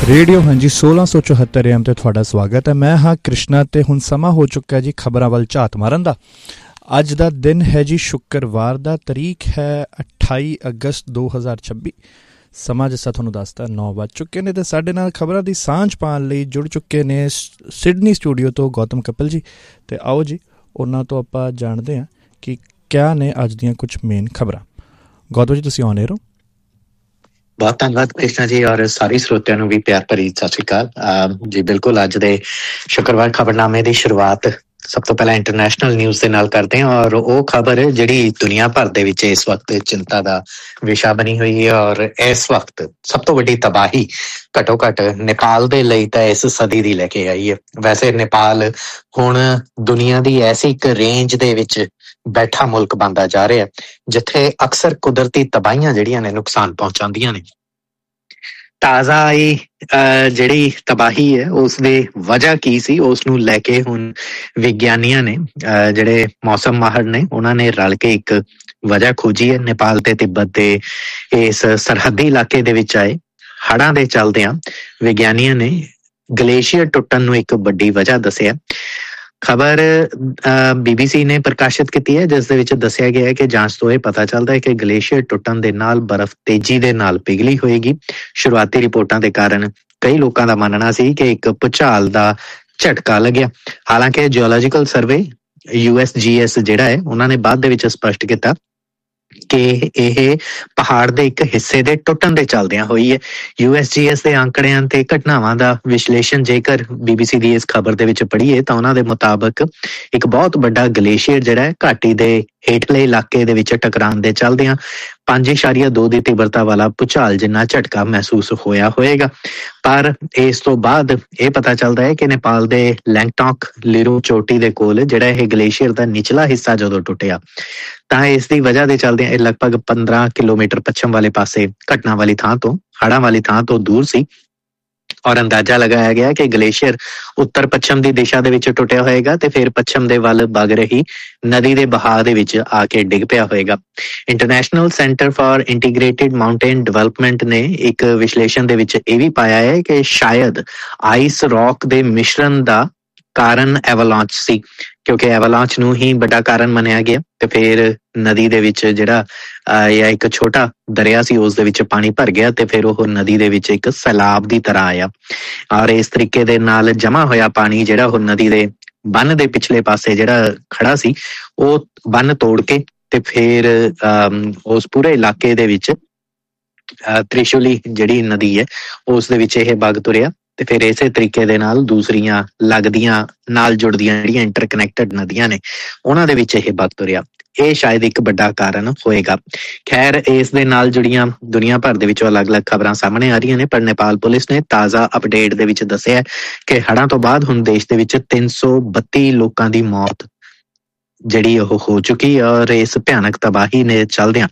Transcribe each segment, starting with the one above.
Radio ਹਾਂਜੀ 1674 AM ਤੇ ਤੁਹਾਡਾ ਸਵਾਗਤ ਹੈ। ਮੈਂ ਹਾਂ ਕ੍ਰਿਸ਼ਨਾ ਤੇ ਹੁਣ ਸਮਾਂ ਹੋ ਚੁੱਕਾ ਜੀ ਖਬਰਾਂ ਵੱਲ ਝਾਤ ਮਾਰਨ ਦਾ। ਅੱਜ ਦਾ ਦਿਨ ਹੈ ਜੀ ਸ਼ੁੱਕਰਵਾਰ ਦਾ, ਤਰੀਕ ਹੈ 28 ਅਗਸਤ 2026। ਸਮਾਂ ਜਿਸਾ ਤੁਹਾਨੂੰ ਦੱਸਦਾ 9 ਵੱਜ ਚੁੱਕੇ ਨੇ ਤੇ ਸਾਡੇ ਨਾਲ ਖਬਰਾਂ ਦੀ ਸਾਂਝ ਪਾਉਣ ਲਈ ਜੁੜ ਚੁੱਕੇ ਨੇ ਸਿਡਨੀ ਸਟੂਡੀਓ ਤੋਂ ਗੌਤਮ ਕਪਿਲ ਜੀ। ਤੇ ਆਓ ਜੀ ਉਹਨਾਂ ਤੋਂ ਆਪਾਂ ਜਾਣਦੇ ਹਾਂ ਕਿ ਕਿਆ ਨੇ ਅੱਜ ਦੀਆਂ ਕੁਝ ਮੇਨ ਖਬਰਾਂ। ਗੌਤਮ ਜੀ ਤੁਸੀਂ ਆਨ ਏਅਰ ਹੋ। ਬਹੁਤ ਧੰਨਵਾਦ ਕ੍ਰਿਸ਼ਨਾ ਜੀ, ਔਰ ਸਾਰੇ ਸਰੋਤਿਆਂ ਨੂੰ ਵੀ ਪਿਆਰ ਭਰੀ ਸਤਿ ਸ਼੍ਰੀ ਅਕਾਲ ਜੀ। ਬਿਲਕੁਲ, ਅੱਜ ਦੇ ਸ਼ੁੱਕਰਵਾਰ ਖਬਰਨਾਮੇ ਦੀ ਸ਼ੁਰੂਆਤ ਸਭ ਤੋਂ ਪਹਿਲਾਂ ਇੰਟਰਨੈਸ਼ਨਲ ਨਿਊਜ਼ ਦੇ ਨਾਲ ਕਰਦੇ ਹਾਂ, ਔਰ ਉਹ ਖਬਰ ਜਿਹੜੀ ਦੁਨੀਆ ਭਰ ਦੇ ਵਿੱਚ ਇਸ ਵਕਤ ਚਿੰਤਾ ਦਾ ਵਿਸ਼ਾ ਬਣੀ ਹੋਈ ਹੈ। ਔਰ ਇਸ ਵਕਤ ਸਭ ਤੋਂ ਵੱਡੀ ਤਬਾਹੀ ਘੱਟੋ ਘੱਟ ਨੇਪਾਲ ਦੇ ਲਈ ਤਾਂ ਇਸ ਸਦੀ ਦੀ ਲੈ ਕੇ ਆਈ ਹੈ। ਵੈਸੇ ਨੇਪਾਲ ਹੁਣ ਦੁਨੀਆ ਦੀ ਐਸੀ ਇੱਕ ਰੇਂਜ ਦੇ ਵਿੱਚ ਬੈਠਾ ਮੁਲਕ ਬਣਦਾ ਜਾ ਰਿਹਾ ਜਿੱਥੇ ਅਕਸਰ ਕੁਦਰਤੀ ਤਬਾਹੀਆਂ ਜਿਹੜੀਆਂ ਨੇ ਨੁਕਸਾਨ ਪਹੁੰਚਾਉਂਦੀਆਂ ਨੇ। ਤਾਜ਼ਾ ਆਈ ਜਿਹੜੀ ਤਬਾਹੀ ਹੈ ਉਸਦੀ ਵਜ੍ਹਾ ਕੀ ਸੀ, ਉਸ ਨੂੰ ਲੈ ਕੇ ਹੁਣ ਵਿਗਿਆਨੀਆਂ ਨੇ ਜਿਹੜੇ ਮੌਸਮ ਮਾਹਰ ਨੇ ਉਹਨਾਂ ਨੇ ਰਲ ਕੇ ਇੱਕ ਵਜ੍ਹਾ ਖੋਜੀ ਹੈ। ਨੇਪਾਲ ਤੇ ਤਿੱਬਤ ਦੇ ਇਸ ਸਰਹੱਦੀ ਇਲਾਕੇ ਦੇ ਵਿੱਚ ਆਏ ਹੜ੍ਹਾਂ ਦੇ ਚੱਲਦਿਆਂ ਵਿਗਿਆਨੀਆਂ ਨੇ ਗਲੇਸ਼ੀਅਰ ਟੁੱਟਣ ਨੂੰ ਇੱਕ ਵੱਡੀ ਵਜ੍ਹਾ ਦੱਸਿਆ। ਖਬਰ BBC ਨੇ ਪ੍ਰਕਾਸ਼ਿਤ ਕੀਤੀ ਹੈ, ਜਿਸ ਦੇ ਵਿੱਚ ਦੱਸਿਆ ਗਿਆ ਹੈ ਕਿ ਜਾਂਚ ਤੋਂ ਇਹ ਪਤਾ ਚੱਲਦਾ ਹੈ ਕਿ ਗਲੇਸ਼ੀਅਰ ਟੁੱਟਣ ਦੇ ਨਾਲ ਬਰਫ਼ ਤੇਜ਼ੀ ਦੇ ਨਾਲ ਪਿਘਲੀ ਹੋਏਗੀ। ਸ਼ੁਰੂਆਤੀ ਰਿਪੋਰਟਾਂ ਦੇ ਕਾਰਨ ਕਈ ਲੋਕਾਂ ਦਾ ਮੰਨਣਾ ਸੀ ਕਿ ਇੱਕ ਭੂਚਾਲ ਦਾ ਝਟਕਾ ਲੱਗਿਆ। ਹਾਲਾਂਕਿ ਜਿਓਲੋਜੀਕਲ ਸਰਵੇ USGS ਜਿਹੜਾ ਹੈ ਉਹਨਾਂ ਨੇ ਬਾਅਦ ਦੇ ਵਿੱਚ ਸਪਸ਼ਟ ਕੀਤਾ ਕਿ ਇਹ ਪਹਾੜ ਦੇ ਇੱਕ ਹਿੱਸੇ ਦੇ ਟੁੱਟਣ ਦੇ ਚੱਲਦਿਆਂ ਹੋਈ ਹੈ। USGS ਦੇ ਅੰਕੜਿਆਂ ਤੇ ਘਟਨਾਵਾਂ ਦਾ ਵਿਸ਼ਲੇਸ਼ਣ ਜੇਕਰ BBC ਦੀ ਇਸ ਖਬਰ ਦੇ ਵਿੱਚ ਪੜ੍ਹੀਏ ਤਾਂ ਉਹਨਾਂ ਦੇ ਮੁਤਾਬਕ ਇੱਕ ਬਹੁਤ ਵੱਡਾ ਗਲੇਸ਼ੀਅਰ ਜਿਹੜਾ ਹੈ ਘਾਟੀ ਦੇ ਹੇਠਲੇ ਇਲਾਕੇ ਦੇ ਵਿੱਚ ਟਕਰਾਉਣ ਦੇ ਚੱਲਦਿਆਂ 5.2 ਦੀ ਤੀਬਰਤਾ ਵਾਲਾ ਭੂਚਾਲ ਜਿੰਨਾ ਝਟਕਾ ਮਹਿਸੂਸ ਹੋਇਆ ਹੋਏਗਾ। ਪਰ ਇਸ ਤੋਂ ਬਾਅਦ ਇਹ ਪਤਾ ਚੱਲਦਾ ਹੈ ਕਿ ਨੇਪਾਲ ਦੇ ਲੈਂਗਟੌਕ ਲਿਰੂ ਚੋਟੀ ਦੇ ਕੋਲ ਜਿਹੜਾ ਇਹ ਗਲੇਸ਼ੀਅਰ ਦਾ ਨਿਚਲਾ ਹਿੱਸਾ ਜਦੋਂ ਟੁੱਟਿਆ ਤਾਂ ਇਸ ਦੀ ਵਜ੍ਹਾ ਦੇ ਚੱਲਦਿਆਂ ਇਹ ਲਗਭਗ 15 ਕਿਲੋਮੀਟਰ ਪੱਛਮ ਵਾਲੇ ਪਾਸੇ ਘਟਨਾ ਵਾਲੀ ਥਾਂ ਤੋਂ ਹੜ੍ਹਾਂ ਵਾਲੀ ਥਾਂ ਤੋਂ ਦੂਰ ਸੀ। ਔਰ ਅੰਦਾਜ਼ਾ ਲਗਾਇਆ ਗਿਆ ਕਿ ਗਲੇਸ਼ੀਅਰ ਉੱਤਰ ਪੱਛਮ ਦੀ ਦਿਸ਼ਾ ਦੇ ਵਿੱਚ ਟੁੱਟਿਆ ਹੋਏਗਾ ਤੇ ਫਿਰ ਪੱਛਮ ਦੇ ਵੱਲ ਵਗ ਰਹੀ ਨਦੀ ਦੇ ਬਹਾਅ ਦੇ ਵਿੱਚ ਆ ਕੇ ਡਿੱਗ ਪਿਆ ਹੋਏਗਾ। International centre for integrated mountain development ਨੇ ਇੱਕ ਵਿਸ਼ਲੇਸ਼ਣ ਦੇ ਵਿੱਚ ਇਹ ਵੀ ਪਾਇਆ ਹੈ ਕਿ ਸ਼ਾਇਦ ਆਈਸ ਰੌਕ ਦੇ ਮਿਸ਼ਰਣ ਦਾ ਕਾਰਨ ਐਵਾਲਾਂਚ ਸੀ, ਕਿਉਂਕਿ ਐਵਾਲਾਂਚ ਨੂੰ ਹੀ ਵੱਡਾ ਕਾਰਨ ਮੰਨਿਆ ਗਿਆ ਤੇ ਫਿਰ ਨਦੀ ਦੇ ਵਿੱਚ ਜਿਹੜਾ ਜਾਂ ਇੱਕ ਛੋਟਾ ਦਰਿਆ ਸੀ ਉਸ ਦੇ ਵਿੱਚ ਪਾਣੀ ਭਰ ਗਿਆ ਤੇ ਫਿਰ ਉਹ ਨਦੀ ਦੇ ਵਿੱਚ ਇੱਕ ਸੈਲਾਬ ਦੀ ਤਰ੍ਹਾਂ ਆਇਆ। ਔਰ ਇਸ ਤਰੀਕੇ ਦੇ ਨਾਲ ਜਮਾ ਹੋਇਆ ਪਾਣੀ ਜਿਹੜਾ ਉਹ ਨਦੀ ਦੇ ਬੰਨ ਦੇ ਪਿਛਲੇ ਪਾਸੇ ਜਿਹੜਾ ਖੜਾ ਸੀ ਉਹ ਬੰਨ ਤੋੜ ਕੇ ਤੇ ਫਿਰ ਉਸ ਪੂਰੇ ਇਲਾਕੇ ਦੇ ਵਿੱਚ ਤ੍ਰਿਸ਼ੂਲੀ ਜਿਹੜੀ ਨਦੀ ਹੈ ਉਸ ਦੇ ਵਿੱਚ ਇਹ ਵਗ ਤੁਰਿਆ ਤੇ ਫਿਰ ਇਸੇ ਤਰੀਕੇ ਦੇ ਨਾਲ ਦੂਸਰੀਆਂ ਲੱਗਦੀਆਂ ਨਾਲ ਜੁੜਦੀਆਂ ਜਿਹੜੀਆਂ ਇੰਟਰਕਨੈਕਟਡ ਨਦੀਆਂ ਨੇ ਉਹਨਾਂ ਦੇ ਵਿੱਚ ਇਹ ਵਗ ਤੁਰਿਆ। ਇਹ ਸ਼ਾਇਦ ਇੱਕ ਵੱਡਾ ਕਾਰਨ ਹੋਏਗਾ। ਖੈਰ, ਇਸ ਦੇ ਨਾਲ ਜੁੜੀਆਂ ਦੁਨੀਆ ਭਰ ਦੇ ਵਿੱਚੋਂ ਅਲੱਗ-ਅਲੱਗ ਖਬਰਾਂ ਸਾਹਮਣੇ ਆ ਰਹੀਆਂ ਨੇ, ਪਰ ਨੇਪਾਲ ਪੁਲਿਸ ਨੇ ਤਾਜ਼ਾ ਅਪਡੇਟ ਦੇ ਵਿੱਚ ਦੱਸਿਆ ਕਿ ਹੜ੍ਹਾਂ ਤੋਂ ਬਾਅਦ ਹੁਣ ਦੇਸ਼ ਦੇ ਵਿੱਚ 332 ਲੋਕਾਂ ਦੀ ਮੌਤ ਜਿਹੜੀ ਉਹ ਹੋ ਚੁੱਕੀ ਔਰ ਇਸ ਭਿਆਨਕ ਤਬਾਹੀ ਨੇ ਚੱਲਦਿਆਂ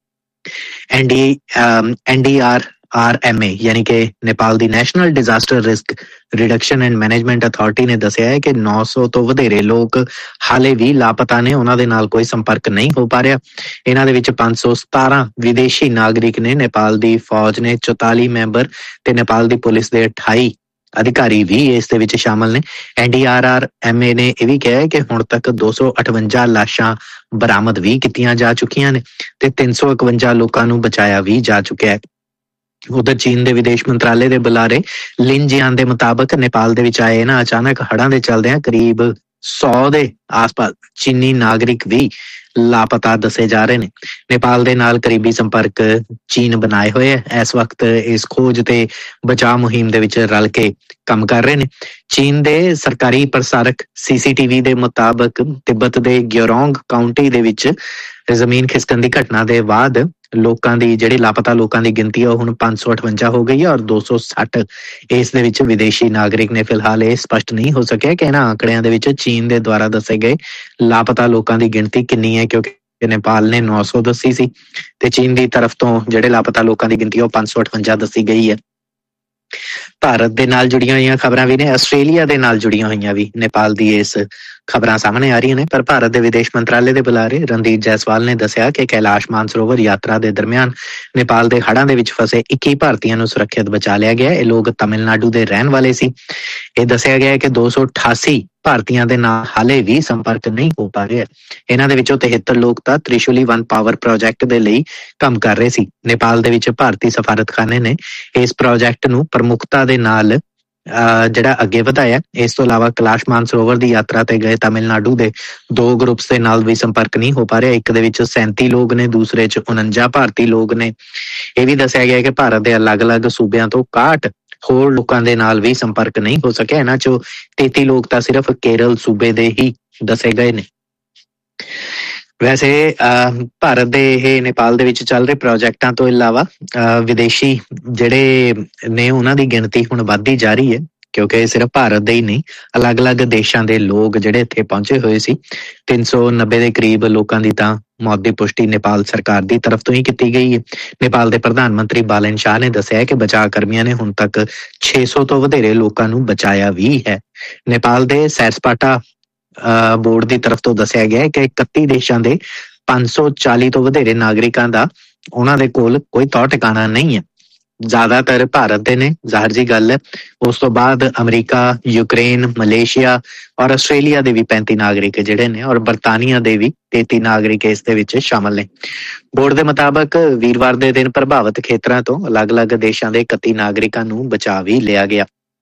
NDRRMA ਯਾਨੀ ਕਿ ਨੇਪਾਲ ਦੀ national disaster risk reduction and management authority ਨੇ ਦੱਸਿਆ ਹੈ ਕਿ 900 ਤੋਂ ਵਧੇਰੇ ਲੋਕ ਹਾਲੇ ਵੀ ਲਾਪਤਾ ਨੇ, ਉਹਨਾਂ ਦੇ ਨਾਲ ਕੋਈ ਸੰਪਰਕ ਨਹੀਂ ਹੋ ਪਾ ਰਿਹਾ। ਇਹਨਾਂ ਦੇ ਵਿੱਚ 517 ਵਿਦੇਸ਼ੀ ਨਾਗਰਿਕ ਨੇ। ਨੇਪਾਲ ਦੀ ਫੌਜ ਨੇ 44 ਮੈਂਬਰ ਤੇ ਨੇਪਾਲ ਦੀ ਪੁਲਿਸ ਦੇ 28 ਅਧਿਕਾਰੀ ਵੀ ਇਸ ਦੇ ਵਿੱਚ ਸ਼ਾਮਲ ਨੇ। NDRRMA ਨੇ ਇਹ ਵੀ ਕਿਹਾ ਹੈ ਕਿ ਹੁਣ ਤੱਕ 258 ਲਾਸ਼ਾਂ ਬਰਾਮਦ ਵੀ ਕੀਤੀਆਂ ਜਾ ਚੁੱਕੀਆਂ ਨੇ ਤੇ 351 ਲੋਕਾਂ ਨੂੰ ਬਚਾਇਆ ਵੀ ਜਾ ਚੁੱਕਿਆ ਹੈ। ਉਧਰ ਚੀਨ ਦੇ ਵਿਦੇਸ਼ ਮੰਤਰਾਲੇ ਦੇ ਬੁਲਾਰੇ ਲਿਨ ਜਿਆਨ ਦੇ ਮੁਤਾਬਕ ਨੇਪਾਲ ਦੇ ਵਿੱਚ ਆਏ ਇਹਨਾਂ ਅਚਾਨਕ ਹੜ੍ਹਾਂ ਦੇ ਚੱਲਦਿਆਂ ਕਰੀਬ 100 ਦੇ ਆਸ-ਪਾਸ ਚੀਨੀ ਨਾਗਰਿਕ ਵੀ ਲਾਪਤਾ ਦੱਸੇ ਜਾ ਰਹੇ ਨੇ। ਨੇਪਾਲ ਦੇ ਨਾਲ ਕਰੀਬੀ ਸੰਪਰਕ ਚੀਨ ਬਣਾਏ ਹੋਏ ਹੈ। ਇਸ ਵਕਤ ਇਸ ਖੋਜ ਤੇ ਬਚਾਅ ਮੁਹਿੰਮ ਦੇ ਵਿੱਚ ਰਲ ਕੇ ਕੰਮ ਕਰ ਰਹੇ ਨੇ। ਚੀਨ ਦੇ ਸਰਕਾਰੀ ਪ੍ਰਸਾਰਕ CCTV ਦੇ ਮੁਤਾਬਕ ਤਿੱਬਤ ਦੇ ਗਿਓਰੋਂਗ ਕਾਉਂਟੀ ਦੇ ਵਿੱਚ ਜ਼ਮੀਨ ਖਿਸਕਣ ਦੀ ਘਟਨਾ ਦੇ ਬਾਅਦ ਲੋਕਾਂ ਦੀ ਜਿਹੜੀ ਲਾਪਤਾ ਲੋਕਾਂ ਦੀ ਗਿਣਤੀ ਹੈ ਉਹ ਹੁਣ 558 ਹੋ ਗਈ ਹੈ ਔਰ 260 ਇਸ ਦੇ ਵਿੱਚ ਵਿਦੇਸ਼ੀ ਨਾਗਰਿਕ ਨੇ। ਫਿਲਹਾਲ ਇਹ ਸਪਸ਼ਟ ਨਹੀਂ ਹੋ ਸਕਿਆ ਕਿ ਇਹਨਾਂ ਆંકੜਿਆਂ ਦੇ ਵਿੱਚ ਚੀਨ ਦੇ ਦੁਆਰਾ ਦੱਸੇ ਗਏ ਲਾਪਤਾ ਲੋਕਾਂ ਦੀ ਗਿਣਤੀ ਕਿੰਨੀ ਹੈ, ਕਿਉਂਕਿ ਨੇਪਾਲ ਨੇ 900 ਦੱਸੀ ਸੀ ਤੇ ਚੀਨ ਦੀ ਤਰਫ ਤੋਂ ਜਿਹੜੇ ਲਾਪਤਾ ਲੋਕਾਂ ਦੀ ਗਿਣਤੀ ਉਹ 558 ਦੱਸੀ ਗਈ ਹੈ। ਭਾਰਤ ਦੇ ਨਾਲ ਜੁੜੀਆਂ ਹੋਈਆਂ ਖਬਰਾਂ ਵੀ ਨੇ, ਆਸਟ੍ਰੇਲੀਆ ਦੇ ਨਾਲ ਜੁੜੀਆਂ ਹੋਈਆਂ ਵੀ ਨੇਪਾਲ ਦੀ ਇਸ ਖਬਰਾਂ ਸਾਹਮਣੇ ਆ ਰਹੀਆਂ ਨੇ। ਪਰ ਭਾਰਤ ਦੇ ਵਿਦੇਸ਼ ਮੰਤਰਾਲੇ ਦੇ ਬੁਲਾਰੇ ਰਣਦੀਪ ਜਾਇਸਵਾਲ ਨੇ ਦੱਸਿਆ ਕਿ ਕੈਲਾਸ਼ ਮਾਨਸਰੋਵਰ ਯਾਤਰਾ ਦੇ ਦਰਮਿਆਨ ਨੇਪਾਲ ਦੇ ਹੜ੍ਹਾਂ ਦੇ ਵਿੱਚ ਫਸੇ 21 ਭਾਰਤੀਆਂ ਨੂੰ ਸੁਰੱਖਿਅਤ ਬਚਾ ਲਿਆ ਗਿਆ। ਇਹ ਲੋਕ ਤਮਿਲਨਾਡੂ ਦੇ ਰਹਿਣ ਵਾਲੇ ਸੀ। ਇਹ ਦੱਸਿਆ ਗਿਆ ਹੈ ਕਿ 288 ਭਾਰਤੀਆਂ ਦੇ ਨਾਲ ਹਾਲੇ ਵੀ ਸੰਪਰਕ ਨਹੀਂ ਹੋ ਪਾ ਰਿਹਾ। ਇਹਨਾਂ ਦੇ ਵਿੱਚੋਂ 73 ਲੋਕ ਤਾਂ ਤ੍ਰਿਸ਼ੂਲੀ 1 ਪਾਵਰ ਪ੍ਰੋਜੈਕਟ ਦੇ ਲਈ ਕੰਮ ਕਰ ਰਹੇ ਸੀ। ਨੇਪਾਲ ਦੇ ਵਿੱਚ ਭਾਰਤੀ ਸਫਾਰਤਖਾਨੇ ਨੇ ਇਸ ਪ੍ਰੋਜੈਕਟ ਨੂੰ ਪ੍ਰਮੁੱਖਤਾ ਦੇ ਨਾਲ ਜਿਹੜਾ ਅੱਗੇ ਵਧਾਇਆ। ਇਸ ਤੋਂ ਇਲਾਵਾ ਕੈਲਾਸ਼ ਮਾਨਸਰੋਵਰ ਦੀ ਯਾਤਰਾ ਤੇ ਗਏ ਤਮਿਲਨਾਡੂ ਦੇ 2 ਗਰੁੱਪਸ ਦੇ ਨਾਲ ਵੀ ਸੰਪਰਕ ਨਹੀਂ ਹੋ ਪਾ ਰਿਹਾ। ਇੱਕ ਦੇ ਵਿੱਚ 37 ਲੋਕ ਨੇ, ਦੂਸਰੇ 'ਚ 49 ਭਾਰਤੀ ਲੋਕ ਨੇ। ਇਹ ਵੀ ਦੱਸਿਆ ਗਿਆ ਕਿ ਭਾਰਤ ਦੇ ਅਲੱਗ-ਅਲੱਗ ਸੂਬਿਆਂ ਤੋਂ 61 ਹੋਰ ਲੋਕਾਂ ਦੇ ਨਾਲ ਵੀ ਸੰਪਰਕ ਨਹੀਂ ਹੋ ਸਕਿਆ। ਇਹਨਾਂ 'ਚੋਂ 33 ਲੋਕ ਤਾਂ ਸਿਰਫ ਕੇਰਲ ਸੂਬੇ ਦੇ ਹੀ ਦੱਸੇ ਗਏ ਨੇ। ਵੈਸੇ ਭਾਰਤ ਦੇ ਇਹ ਨੇਪਾਲ ਦੇ ਵਿੱਚ ਚੱਲ ਰਹੇ ਪ੍ਰੋਜੈਕਟਾਂ ਤੋਂ ਇਲਾਵਾ ਵਿਦੇਸ਼ੀ ਜਿਹੜੇ ਨੇ ਉਹਨਾਂ ਦੀ ਗਿਣਤੀ ਹੁਣ ਵੱਧਦੀ ਜਾ ਰਹੀ ਹੈ, ਕਿਉਂਕਿ ਸਿਰਫ ਭਾਰਤ ਦੇ ਹੀ ਨਹੀਂ, ਅਲੱਗ-ਅਲੱਗ ਦੇਸ਼ਾਂ ਦੇ ਲੋਕ ਜਿਹੜੇ ਇੱਥੇ ਪਹੁੰਚੇ ਹੋਏ ਸੀ। 390 ਦੇ ਕਰੀਬ ਲੋਕਾਂ ਦੀ ਤਾਂ ਮੌਤ ਦੀ ਪੁਸ਼ਟੀ ਨੇਪਾਲ ਸਰਕਾਰ ਦੀ ਤਰਫ ਤੋਂ ਹੀ ਕੀਤੀ ਗਈ ਹੈ। ਨੇਪਾਲ ਦੇ ਪ੍ਰਧਾਨ ਮੰਤਰੀ ਬਾਲਨ ਸ਼ਾਹ ਨੇ ਦੱਸਿਆ ਕਿ ਬਚਾਅ ਕਰਮੀਆਂ ਨੇ ਹੁਣ ਤੱਕ 600 ਤੋਂ ਵਧੇਰੇ ਲੋਕਾਂ ਨੂੰ ਬਚਾਇਆ ਵੀ ਹੈ। ਨੇਪਾਲ ਦੇ ਸੈਰ ਸਪਾਟਾ ਬੋਰਡ ਦੀ ਤਰਫ ਤੋਂ ਦੱਸਿਆ ਗਿਆ ਹੈ ਕਿ 31 ਦੇਸ਼ਾਂ ਦੇ 540 ਤੋਂ ਵਧੇਰੇ ਨਾਗਰਿਕਾਂ ਦਾ ਉਹਨਾਂ ਦੇ ਕੋਲ ਕੋਈ ਤੌਰ ਟਿਕਾਣਾ ਨਹੀਂ ਹੈ। ਜ਼ਿਆਦਾਤਰ ਭਾਰਤ ਦੇ ਨੇ, ਜ਼ਾਹਰ ਜੀ ਗੱਲ ਹੈ। ਉਸ ਤੋਂ ਬਾਅਦ ਅਮਰੀਕਾ, ਯੂਕਰੇਨ, ਮਲੇਸ਼ੀਆ ਔਰ ਆਸਟ੍ਰੇਲੀਆ ਦੇ ਵੀ 35 ਨਾਗਰਿਕ ਜਿਹੜੇ ਨੇ, ਔਰ ਬਰਤਾਨੀਆ ਦੇ ਵੀ 33 ਨਾਗਰਿਕ ਇਸ ਦੇ ਵਿੱਚ ਸ਼ਾਮਲ ਨੇ। ਬੋਰਡ ਦੇ ਮੁਤਾਬਕ ਵੀਰਵਾਰ ਦੇ ਦਿਨ ਪ੍ਰਭਾਵਿਤ ਖੇਤਰਾਂ ਤੋਂ ਅਲੱਗ-ਅਲੱਗ ਦੇਸ਼ਾਂ ਦੇ 31 ਨਾਗਰਿਕਾਂ ਨੂੰ ਬਚਾ ਵੀ ਲਿਆ ਗਿਆ।